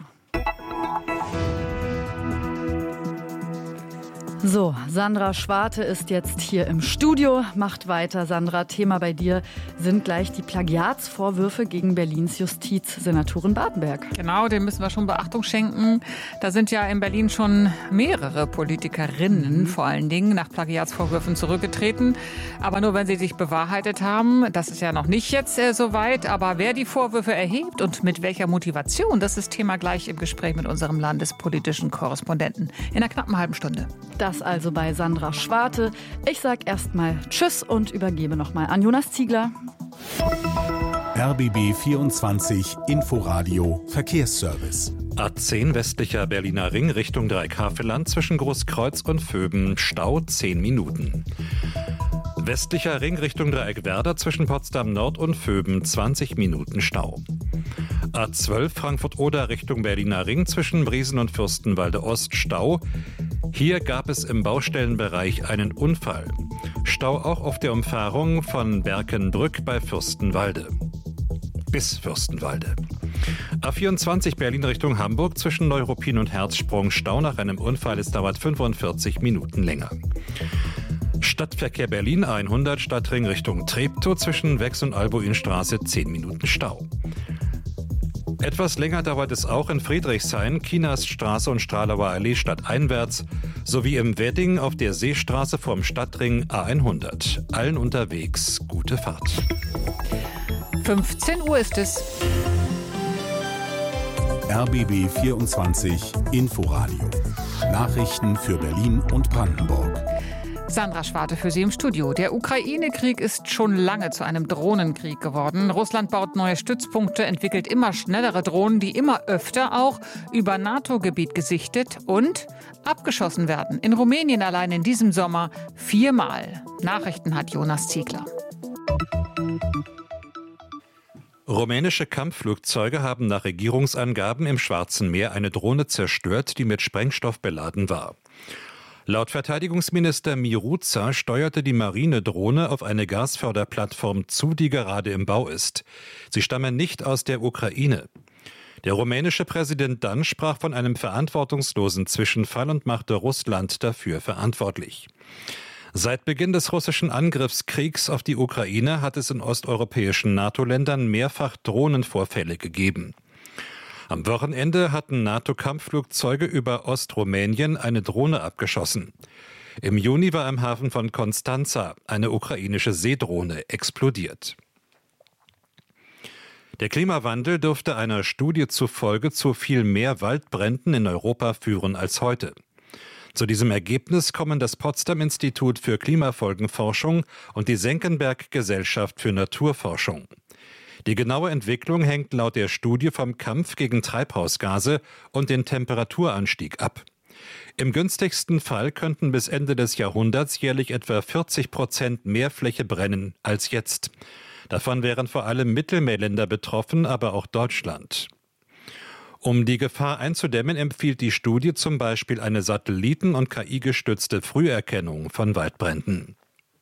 So, Sandra Schwarte ist jetzt hier im Studio, macht weiter. Sandra, Thema bei dir sind gleich die Plagiatsvorwürfe gegen Berlins Justizsenatorin Bartenberg.
Genau, dem müssen wir schon Beachtung schenken. Da sind ja in Berlin schon mehrere Politikerinnen mhm. vor allen Dingen nach Plagiatsvorwürfen zurückgetreten. Aber nur, wenn sie sich bewahrheitet haben. Das ist ja noch nicht jetzt äh, so weit. Aber wer die Vorwürfe erhebt und mit welcher Motivation, das ist Thema gleich im Gespräch mit unserem landespolitischen Korrespondenten in einer knappen halben Stunde.
Das also bei Sandra Schwarte. Ich sag erstmal Tschüss und übergebe nochmal an Jonas Ziegler.
R B B vierundzwanzig Inforadio Verkehrsservice.
A zehn westlicher Berliner Ring Richtung Dreieckhavelland zwischen Großkreuz und Vöben. Stau zehn Minuten. Westlicher Ring Richtung Dreieckwerder zwischen Potsdam Nord und Vöben. zwanzig Minuten Stau. A zwölf Frankfurt-Oder Richtung Berliner Ring zwischen Briesen und Fürstenwalde Ost. Stau. Hier gab es im Baustellenbereich einen Unfall. Stau auch auf der Umfahrung von Berkenbrück bei Fürstenwalde. Bis Fürstenwalde. A vierundzwanzig Berlin Richtung Hamburg zwischen Neuruppin und Herzsprung. Stau nach einem Unfall. Es dauert fünfundvierzig Minuten länger. Stadtverkehr Berlin hundert Stadtring Richtung Treptow zwischen Wex und Albuinstraße zehn Minuten Stau. Etwas länger dauert es auch in Friedrichshain, Kienaststraße und Stralauer Allee stadteinwärts sowie im Wedding auf der Seestraße vom Stadtring A hundert. Allen unterwegs gute Fahrt.
fünfzehn Uhr ist es.
R B B vierundzwanzig Inforadio. Nachrichten für Berlin und Brandenburg.
Sandra Schwarte für Sie im Studio. Der Ukraine-Krieg ist schon lange zu einem Drohnenkrieg geworden. Russland baut neue Stützpunkte, entwickelt immer schnellere Drohnen, die immer öfter auch über NATO-Gebiet gesichtet und abgeschossen werden. In Rumänien allein in diesem Sommer viermal. Nachrichten hat Jonas Ziegler.
Rumänische Kampfflugzeuge haben nach Regierungsangaben im Schwarzen Meer eine Drohne zerstört, die mit Sprengstoff beladen war. Laut Verteidigungsminister Miruța steuerte die Marinedrohne auf eine Gasförderplattform zu, die gerade im Bau ist. Sie stammen nicht aus der Ukraine. Der rumänische Präsident dann sprach von einem verantwortungslosen Zwischenfall und machte Russland dafür verantwortlich. Seit Beginn des russischen Angriffskriegs auf die Ukraine hat es in osteuropäischen NATO-Ländern mehrfach Drohnenvorfälle gegeben. Am Wochenende hatten NATO-Kampfflugzeuge über Ostrumänien eine Drohne abgeschossen. Im Juni war im Hafen von Konstanza eine ukrainische Seedrohne explodiert. Der Klimawandel dürfte einer Studie zufolge zu viel mehr Waldbränden in Europa führen als heute. Zu diesem Ergebnis kommen das Potsdam-Institut für Klimafolgenforschung und die Senckenberg-Gesellschaft für Naturforschung. Die genaue Entwicklung hängt laut der Studie vom Kampf gegen Treibhausgase und den Temperaturanstieg ab. Im günstigsten Fall könnten bis Ende des Jahrhunderts jährlich etwa vierzig Prozent mehr Fläche brennen als jetzt. Davon wären vor allem Mittelmeerländer betroffen, aber auch Deutschland. Um die Gefahr einzudämmen, empfiehlt die Studie zum Beispiel eine Satelliten- und K I-gestützte Früherkennung von Waldbränden.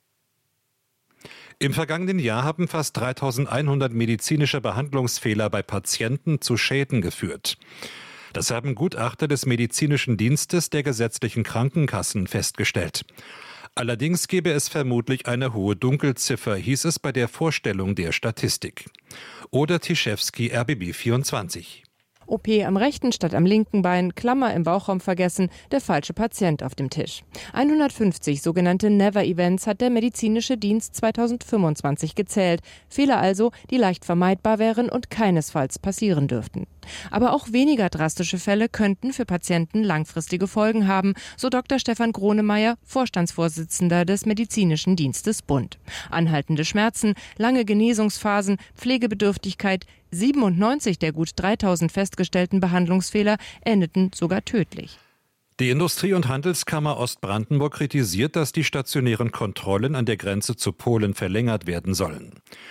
Im vergangenen Jahr haben fast dreitausendeinhundert medizinische Behandlungsfehler bei Patienten zu Schäden geführt. Das haben Gutachter des medizinischen Dienstes der gesetzlichen Krankenkassen festgestellt. Allerdings gäbe es vermutlich eine hohe Dunkelziffer, hieß es bei der Vorstellung der Statistik. Oder Tischewski, R B B vierundzwanzig.
O P am rechten statt am linken Bein, Klammer im Bauchraum vergessen, der falsche Patient auf dem Tisch. hundertfünfzig sogenannte Never-Events hat der medizinische Dienst zweitausendfünfundzwanzig gezählt. Fehler also, die leicht vermeidbar wären und keinesfalls passieren dürften. Aber auch weniger drastische Fälle könnten für Patienten langfristige Folgen haben, so Doktor Stefan Gronemeyer, Vorstandsvorsitzender des Medizinischen Dienstes Bund. Anhaltende Schmerzen, lange Genesungsphasen, Pflegebedürftigkeit, siebenundneunzig der gut dreitausend festgestellten Behandlungsfehler endeten sogar tödlich.
Die Industrie- und Handelskammer Ostbrandenburg kritisiert, dass die stationären Kontrollen an der Grenze zu Polen verlängert werden sollen.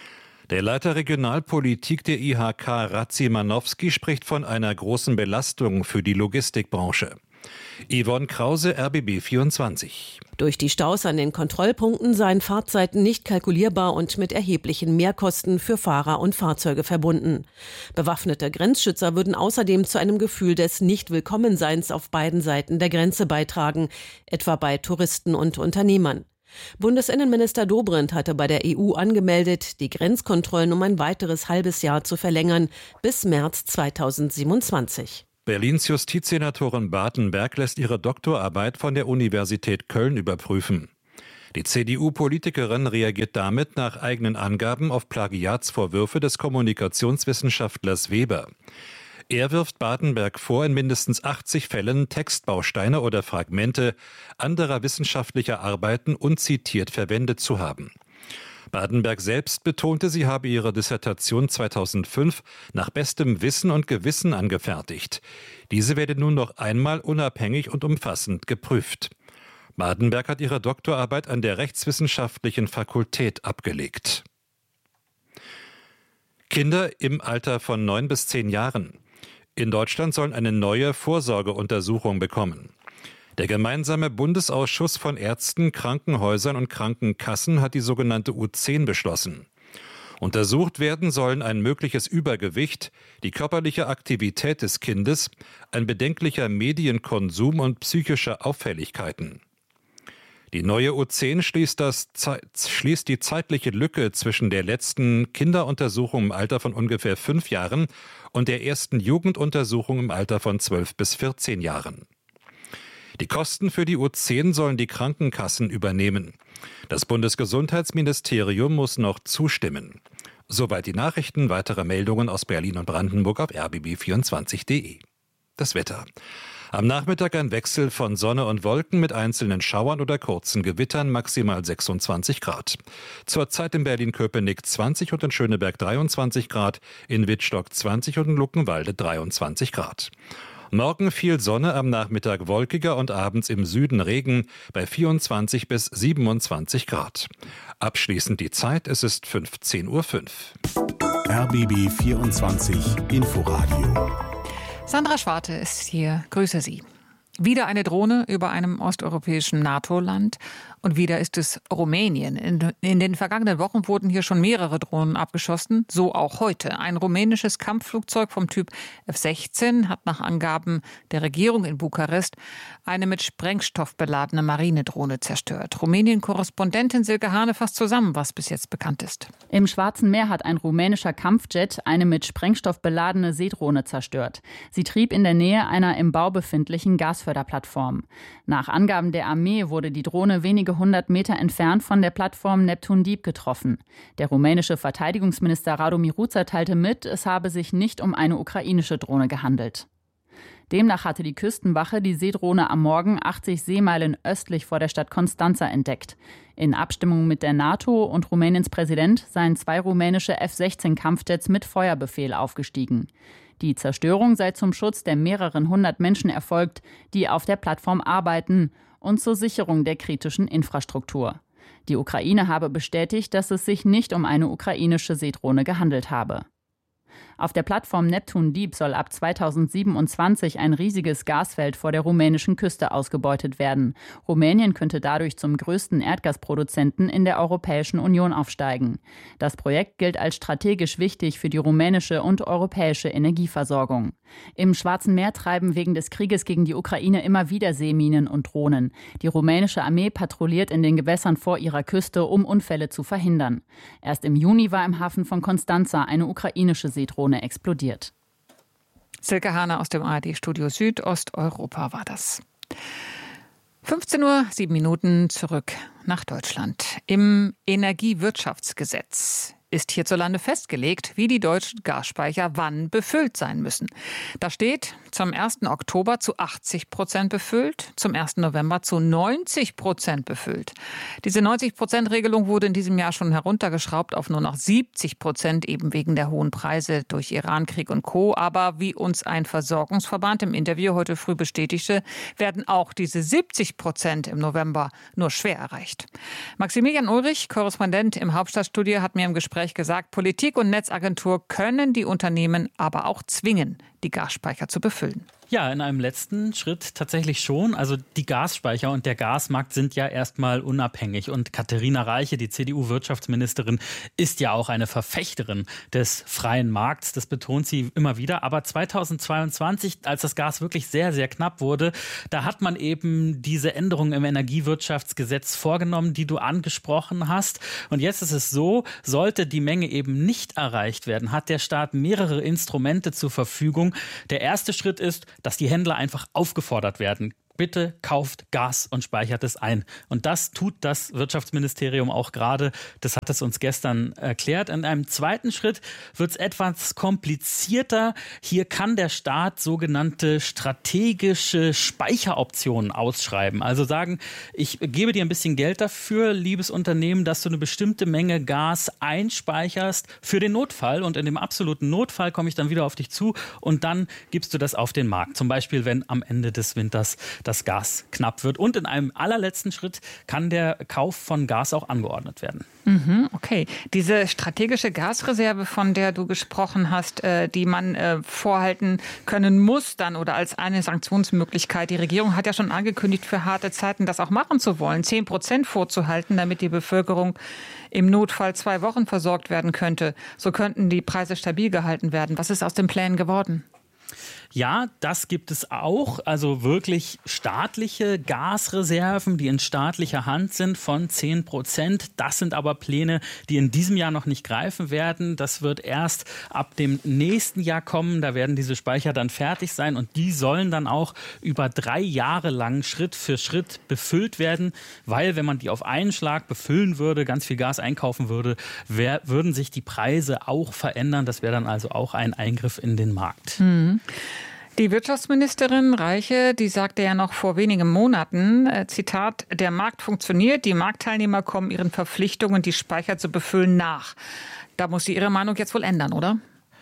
Der Leiter Regionalpolitik der I H K, Radzimanowski, spricht von einer großen Belastung für die Logistikbranche. Yvonne Krause, R B B vierundzwanzig.
Durch die Staus an den Kontrollpunkten seien Fahrtzeiten nicht kalkulierbar und mit erheblichen Mehrkosten für Fahrer und Fahrzeuge verbunden. Bewaffnete Grenzschützer würden außerdem zu einem Gefühl des Nicht-Willkommenseins auf beiden Seiten der Grenze beitragen, etwa bei Touristen und Unternehmern. Bundesinnenminister Dobrindt hatte bei der E U angemeldet, die Grenzkontrollen um ein weiteres halbes Jahr zu verlängern, bis März zweitausendsiebenundzwanzig.
Berlins Justizsenatorin Bartenberg lässt ihre Doktorarbeit von der Universität Köln überprüfen. Die C D U-Politikerin reagiert damit nach eigenen Angaben auf Plagiatsvorwürfe des Kommunikationswissenschaftlers Weber. Er wirft Bartenberg vor, in mindestens achtzig Fällen Textbausteine oder Fragmente anderer wissenschaftlicher Arbeiten unzitiert verwendet zu haben. Bartenberg selbst betonte, sie habe ihre Dissertation zweitausendfünf nach bestem Wissen und Gewissen angefertigt. Diese werde nun noch einmal unabhängig und umfassend geprüft. Bartenberg hat ihre Doktorarbeit an der Rechtswissenschaftlichen Fakultät abgelegt. Kinder im Alter von neun bis zehn Jahren. In Deutschland sollen eine neue Vorsorgeuntersuchung bekommen. Der gemeinsame Bundesausschuss von Ärzten, Krankenhäusern und Krankenkassen hat die sogenannte U zehn beschlossen. Untersucht werden sollen ein mögliches Übergewicht, die körperliche Aktivität des Kindes, ein bedenklicher Medienkonsum und psychische Auffälligkeiten. Die neue U zehn schließt, das, schließt die zeitliche Lücke zwischen der letzten Kinderuntersuchung im Alter von ungefähr fünf Jahren und der ersten Jugenduntersuchung im Alter von zwölf bis vierzehn Jahren. Die Kosten für die U zehn sollen die Krankenkassen übernehmen. Das Bundesgesundheitsministerium muss noch zustimmen. Soweit die Nachrichten. Weitere Meldungen aus Berlin und Brandenburg auf r b b vierundzwanzig punkt de. Das Wetter. Am Nachmittag ein Wechsel von Sonne und Wolken mit einzelnen Schauern oder kurzen Gewittern, maximal sechsundzwanzig Grad. Zurzeit in Berlin-Köpenick zwanzig und in Schöneberg dreiundzwanzig Grad, in Wittstock zwanzig und in Luckenwalde dreiundzwanzig Grad. Morgen viel Sonne, am Nachmittag wolkiger und abends im Süden Regen bei vierundzwanzig bis siebenundzwanzig Grad. Abschließend die Zeit, es ist fünfzehn Uhr fünf.
R B B vierundzwanzig Inforadio.
Sandra Schwarte ist hier. Grüße Sie. Wieder eine Drohne über einem osteuropäischen NATO-Land und wieder ist es Rumänien. In, in den vergangenen Wochen wurden hier schon mehrere Drohnen abgeschossen, so auch heute. Ein rumänisches Kampfflugzeug vom Typ F sechzehn hat nach Angaben der Regierung in Bukarest eine mit Sprengstoff beladene Marinedrohne zerstört. Rumänien-Korrespondentin Silke Hane fasst zusammen, was bis jetzt bekannt ist.
Im Schwarzen Meer hat ein rumänischer Kampfjet eine mit Sprengstoff beladene Seedrohne zerstört. Sie trieb in der Nähe einer im Bau befindlichen Gasförderplattform. Nach Angaben der Armee wurde die Drohne wenige hundert Meter entfernt von der Plattform Neptun Deep getroffen. Der rumänische Verteidigungsminister Radu Miruța teilte mit, es habe sich nicht um eine ukrainische Drohne gehandelt. Demnach hatte die Küstenwache die Seedrohne am Morgen achtzig Seemeilen östlich vor der Stadt Constanța entdeckt. In Abstimmung mit der NATO und Rumäniens Präsident seien zwei rumänische F sechzehn Kampfjets mit Feuerbefehl aufgestiegen. Die Zerstörung sei zum Schutz der mehreren hundert Menschen erfolgt, die auf der Plattform arbeiten, und zur Sicherung der kritischen Infrastruktur. Die Ukraine habe bestätigt, dass es sich nicht um eine ukrainische Seedrohne gehandelt habe. Auf der Plattform Neptun Deep soll ab zweitausendsiebenundzwanzig ein riesiges Gasfeld vor der rumänischen Küste ausgebeutet werden. Rumänien könnte dadurch zum größten Erdgasproduzenten in der Europäischen Union aufsteigen. Das Projekt gilt als strategisch wichtig für die rumänische und europäische Energieversorgung. Im Schwarzen Meer treiben wegen des Krieges gegen die Ukraine immer wieder Seeminen und Drohnen. Die rumänische Armee patrouilliert in den Gewässern vor ihrer Küste, um Unfälle zu verhindern. Erst im Juni war im Hafen von Constanța eine ukrainische Seedrohne explodiert.
Silke Hane aus dem A R D-Studio Südosteuropa war das. fünfzehn Uhr sieben Minuten zurück nach Deutschland. Im Energiewirtschaftsgesetz ist hierzulande festgelegt, wie die deutschen Gasspeicher wann befüllt sein müssen. Da steht zum ersten Oktober zu achtzig Prozent befüllt, zum ersten November zu neunzig Prozent befüllt. Diese neunzig Prozent Regelung wurde in diesem Jahr schon heruntergeschraubt auf nur noch siebzig Prozent, eben wegen der hohen Preise durch Irankrieg und Co. Aber wie uns ein Versorgungsverband im Interview heute früh bestätigte, werden auch diese siebzig Prozent im November nur schwer erreicht. Maximilian Ulrich, Korrespondent im Hauptstadtstudio, hat mir im Gespräch Gespräch gesagt, Politik und Netzagentur können die Unternehmen aber auch zwingen, die Gasspeicher zu befüllen.
Ja, in einem letzten Schritt tatsächlich schon. Also die Gasspeicher und der Gasmarkt sind ja erstmal unabhängig. Und Katharina Reiche, die C D U-Wirtschaftsministerin, ist ja auch eine Verfechterin des freien Markts. Das betont sie immer wieder. Aber zweitausendzweiundzwanzig, als das Gas wirklich sehr, sehr knapp wurde, da hat man eben diese Änderungen im Energiewirtschaftsgesetz vorgenommen, die du angesprochen hast. Und jetzt ist es so, sollte die Menge eben nicht erreicht werden, hat der Staat mehrere Instrumente zur Verfügung. Der erste Schritt ist, dass die Händler einfach aufgefordert werden. Bitte kauft Gas und speichert es ein. Und das tut das Wirtschaftsministerium auch gerade. Das hat es uns gestern erklärt. In einem zweiten Schritt wird es etwas komplizierter. Hier kann der Staat sogenannte strategische Speicheroptionen ausschreiben. Also sagen, ich gebe dir ein bisschen Geld dafür, liebes Unternehmen, dass du eine bestimmte Menge Gas einspeicherst für den Notfall. Und in dem absoluten Notfall komme ich dann wieder auf dich zu und dann gibst du das auf den Markt. Zum Beispiel, wenn am Ende des Winters das Gas knapp wird. Und in einem allerletzten Schritt kann der Kauf von Gas auch angeordnet werden.
Mhm, okay. Diese strategische Gasreserve, von der du gesprochen hast, äh, die man äh, vorhalten können muss dann oder als eine Sanktionsmöglichkeit. Die Regierung hat ja schon angekündigt, für harte Zeiten das auch machen zu wollen, zehn Prozent vorzuhalten, damit die Bevölkerung im Notfall zwei Wochen versorgt werden könnte. So könnten die Preise stabil gehalten werden. Was ist aus den Plänen geworden?
Ja, das gibt es auch. Also wirklich staatliche Gasreserven, die in staatlicher Hand sind von zehn Prozent. Das sind aber Pläne, die in diesem Jahr noch nicht greifen werden. Das wird erst ab dem nächsten Jahr kommen. Da werden diese Speicher dann fertig sein und die sollen dann auch über drei Jahre lang Schritt für Schritt befüllt werden. Weil wenn man die auf einen Schlag befüllen würde, ganz viel Gas einkaufen würde, wär, würden sich die Preise auch verändern. Das wäre dann also auch ein Eingriff in den Markt.
Mhm. Die Wirtschaftsministerin Reiche, die sagte ja noch vor wenigen Monaten, äh, Zitat, der Markt funktioniert, die Marktteilnehmer kommen ihren Verpflichtungen, die Speicher zu befüllen, nach. Da muss sie ihre Meinung jetzt wohl ändern, oder?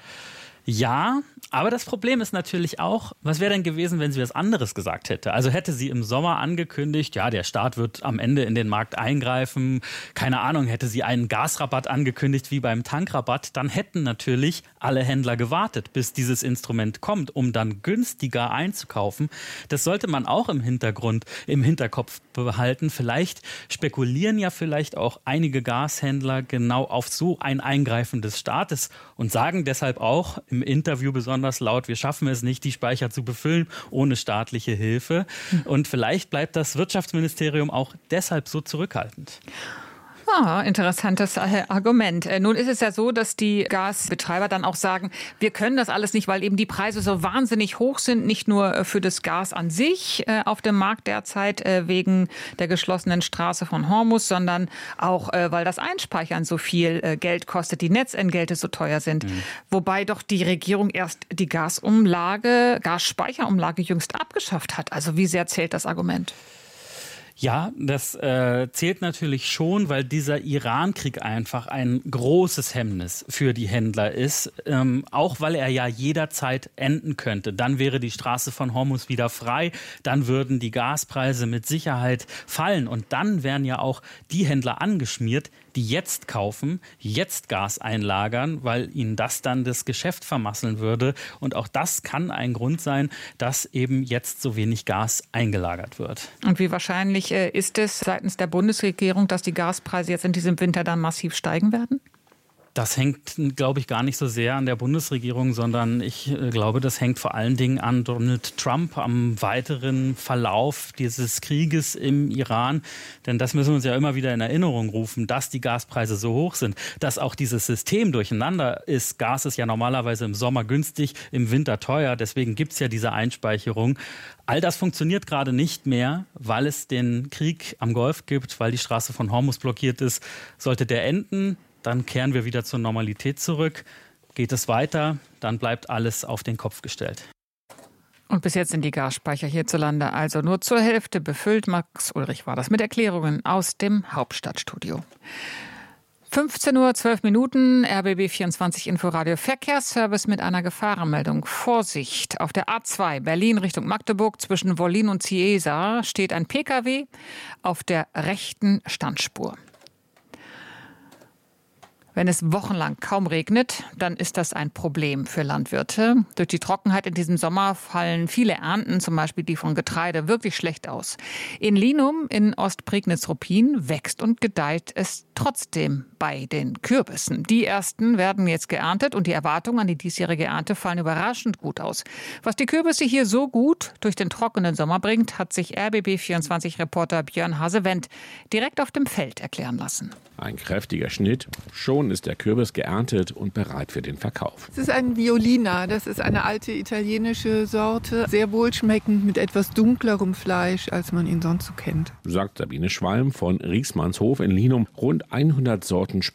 Ja, aber das Problem ist natürlich auch, was wäre denn gewesen, wenn sie was anderes gesagt hätte? Also hätte sie im Sommer angekündigt, ja, der Staat wird am Ende in den Markt eingreifen, keine Ahnung, hätte sie einen Gasrabatt angekündigt wie beim Tankrabatt, dann hätten natürlich alle Händler gewartet, bis dieses Instrument kommt, um dann günstiger einzukaufen. Das sollte man auch im Hintergrund, im Hinterkopf behalten. Vielleicht spekulieren ja vielleicht auch einige Gashändler genau auf so ein Eingreifen des Staates und sagen deshalb auch im Interview besonders laut, wir schaffen es nicht, die Speicher zu befüllen ohne staatliche Hilfe. Und vielleicht bleibt das Wirtschaftsministerium auch deshalb so zurückhaltend.
Ah, interessantes Argument. Nun ist es ja so, dass die Gasbetreiber dann auch sagen, wir können das alles nicht, weil eben die Preise so wahnsinnig hoch sind, nicht nur für das Gas an sich auf dem Markt derzeit wegen der geschlossenen Straße von Hormuz, sondern auch, weil das Einspeichern so viel Geld kostet, die Netzentgelte so teuer sind. Mhm. Wobei doch die Regierung erst die Gasumlage, Gasspeicherumlage jüngst abgeschafft hat. Also wie sehr zählt das Argument?
Ja, das äh, zählt natürlich schon, weil dieser Iran-Krieg einfach ein großes Hemmnis für die Händler ist. Ähm, auch weil er ja jederzeit enden könnte. Dann wäre die Straße von Hormuz wieder frei. Dann würden die Gaspreise mit Sicherheit fallen. Und dann wären ja auch die Händler angeschmiert, die jetzt kaufen, jetzt Gas einlagern, weil ihnen das dann das Geschäft vermasseln würde. Und auch das kann ein Grund sein, dass eben jetzt so wenig Gas eingelagert wird.
Und wie wahrscheinlich ist es seitens der Bundesregierung, dass die Gaspreise jetzt in diesem Winter dann massiv steigen werden?
Das hängt, glaube ich, gar nicht so sehr an der Bundesregierung, sondern ich äh, glaube, das hängt vor allen Dingen an Donald Trump, am weiteren Verlauf dieses Krieges im Iran. Denn das müssen wir uns ja immer wieder in Erinnerung rufen, dass die Gaspreise so hoch sind, dass auch dieses System durcheinander ist. Gas ist ja normalerweise im Sommer günstig, im Winter teuer. Deswegen gibt es ja diese Einspeicherung. All das funktioniert gerade nicht mehr, weil es den Krieg am Golf gibt, weil die Straße von Hormuz blockiert ist. Sollte der enden, dann kehren wir wieder zur Normalität zurück. Geht es weiter, dann bleibt alles auf den Kopf gestellt.
Und bis jetzt sind die Gasspeicher hierzulande also nur zur Hälfte befüllt. Max Ulrich war das mit Erklärungen aus dem Hauptstadtstudio. fünfzehn Uhr zwölf Minuten, R B B vierundzwanzig Inforadio Verkehrsservice mit einer Gefahrenmeldung. Vorsicht! Auf der A zwei Berlin Richtung Magdeburg zwischen Wollin und Ciesa steht ein Pkw auf der rechten Standspur. Wenn es wochenlang kaum regnet, dann ist das ein Problem für Landwirte. Durch die Trockenheit in diesem Sommer fallen viele Ernten, zum Beispiel die von Getreide, wirklich schlecht aus. In Linum in Ostprignitz-Ruppin wächst und gedeiht es trotzdem bei den Kürbissen. Die ersten werden jetzt geerntet und die Erwartungen an die diesjährige Ernte fallen überraschend gut aus. Was die Kürbisse hier so gut durch den trockenen Sommer bringt, hat sich R B B vierundzwanzig-Reporter Björn Hase-Wendt direkt auf dem Feld erklären lassen.
Ein kräftiger Schnitt, schon ist der Kürbis geerntet und bereit für den Verkauf.
Es ist ein Violina, das ist eine alte italienische Sorte, sehr wohlschmeckend mit etwas dunklerem Fleisch, als man ihn sonst so kennt.
Sagt Sabine Schwalm von Rieksmannshof in Linum. Rund hundert Sorten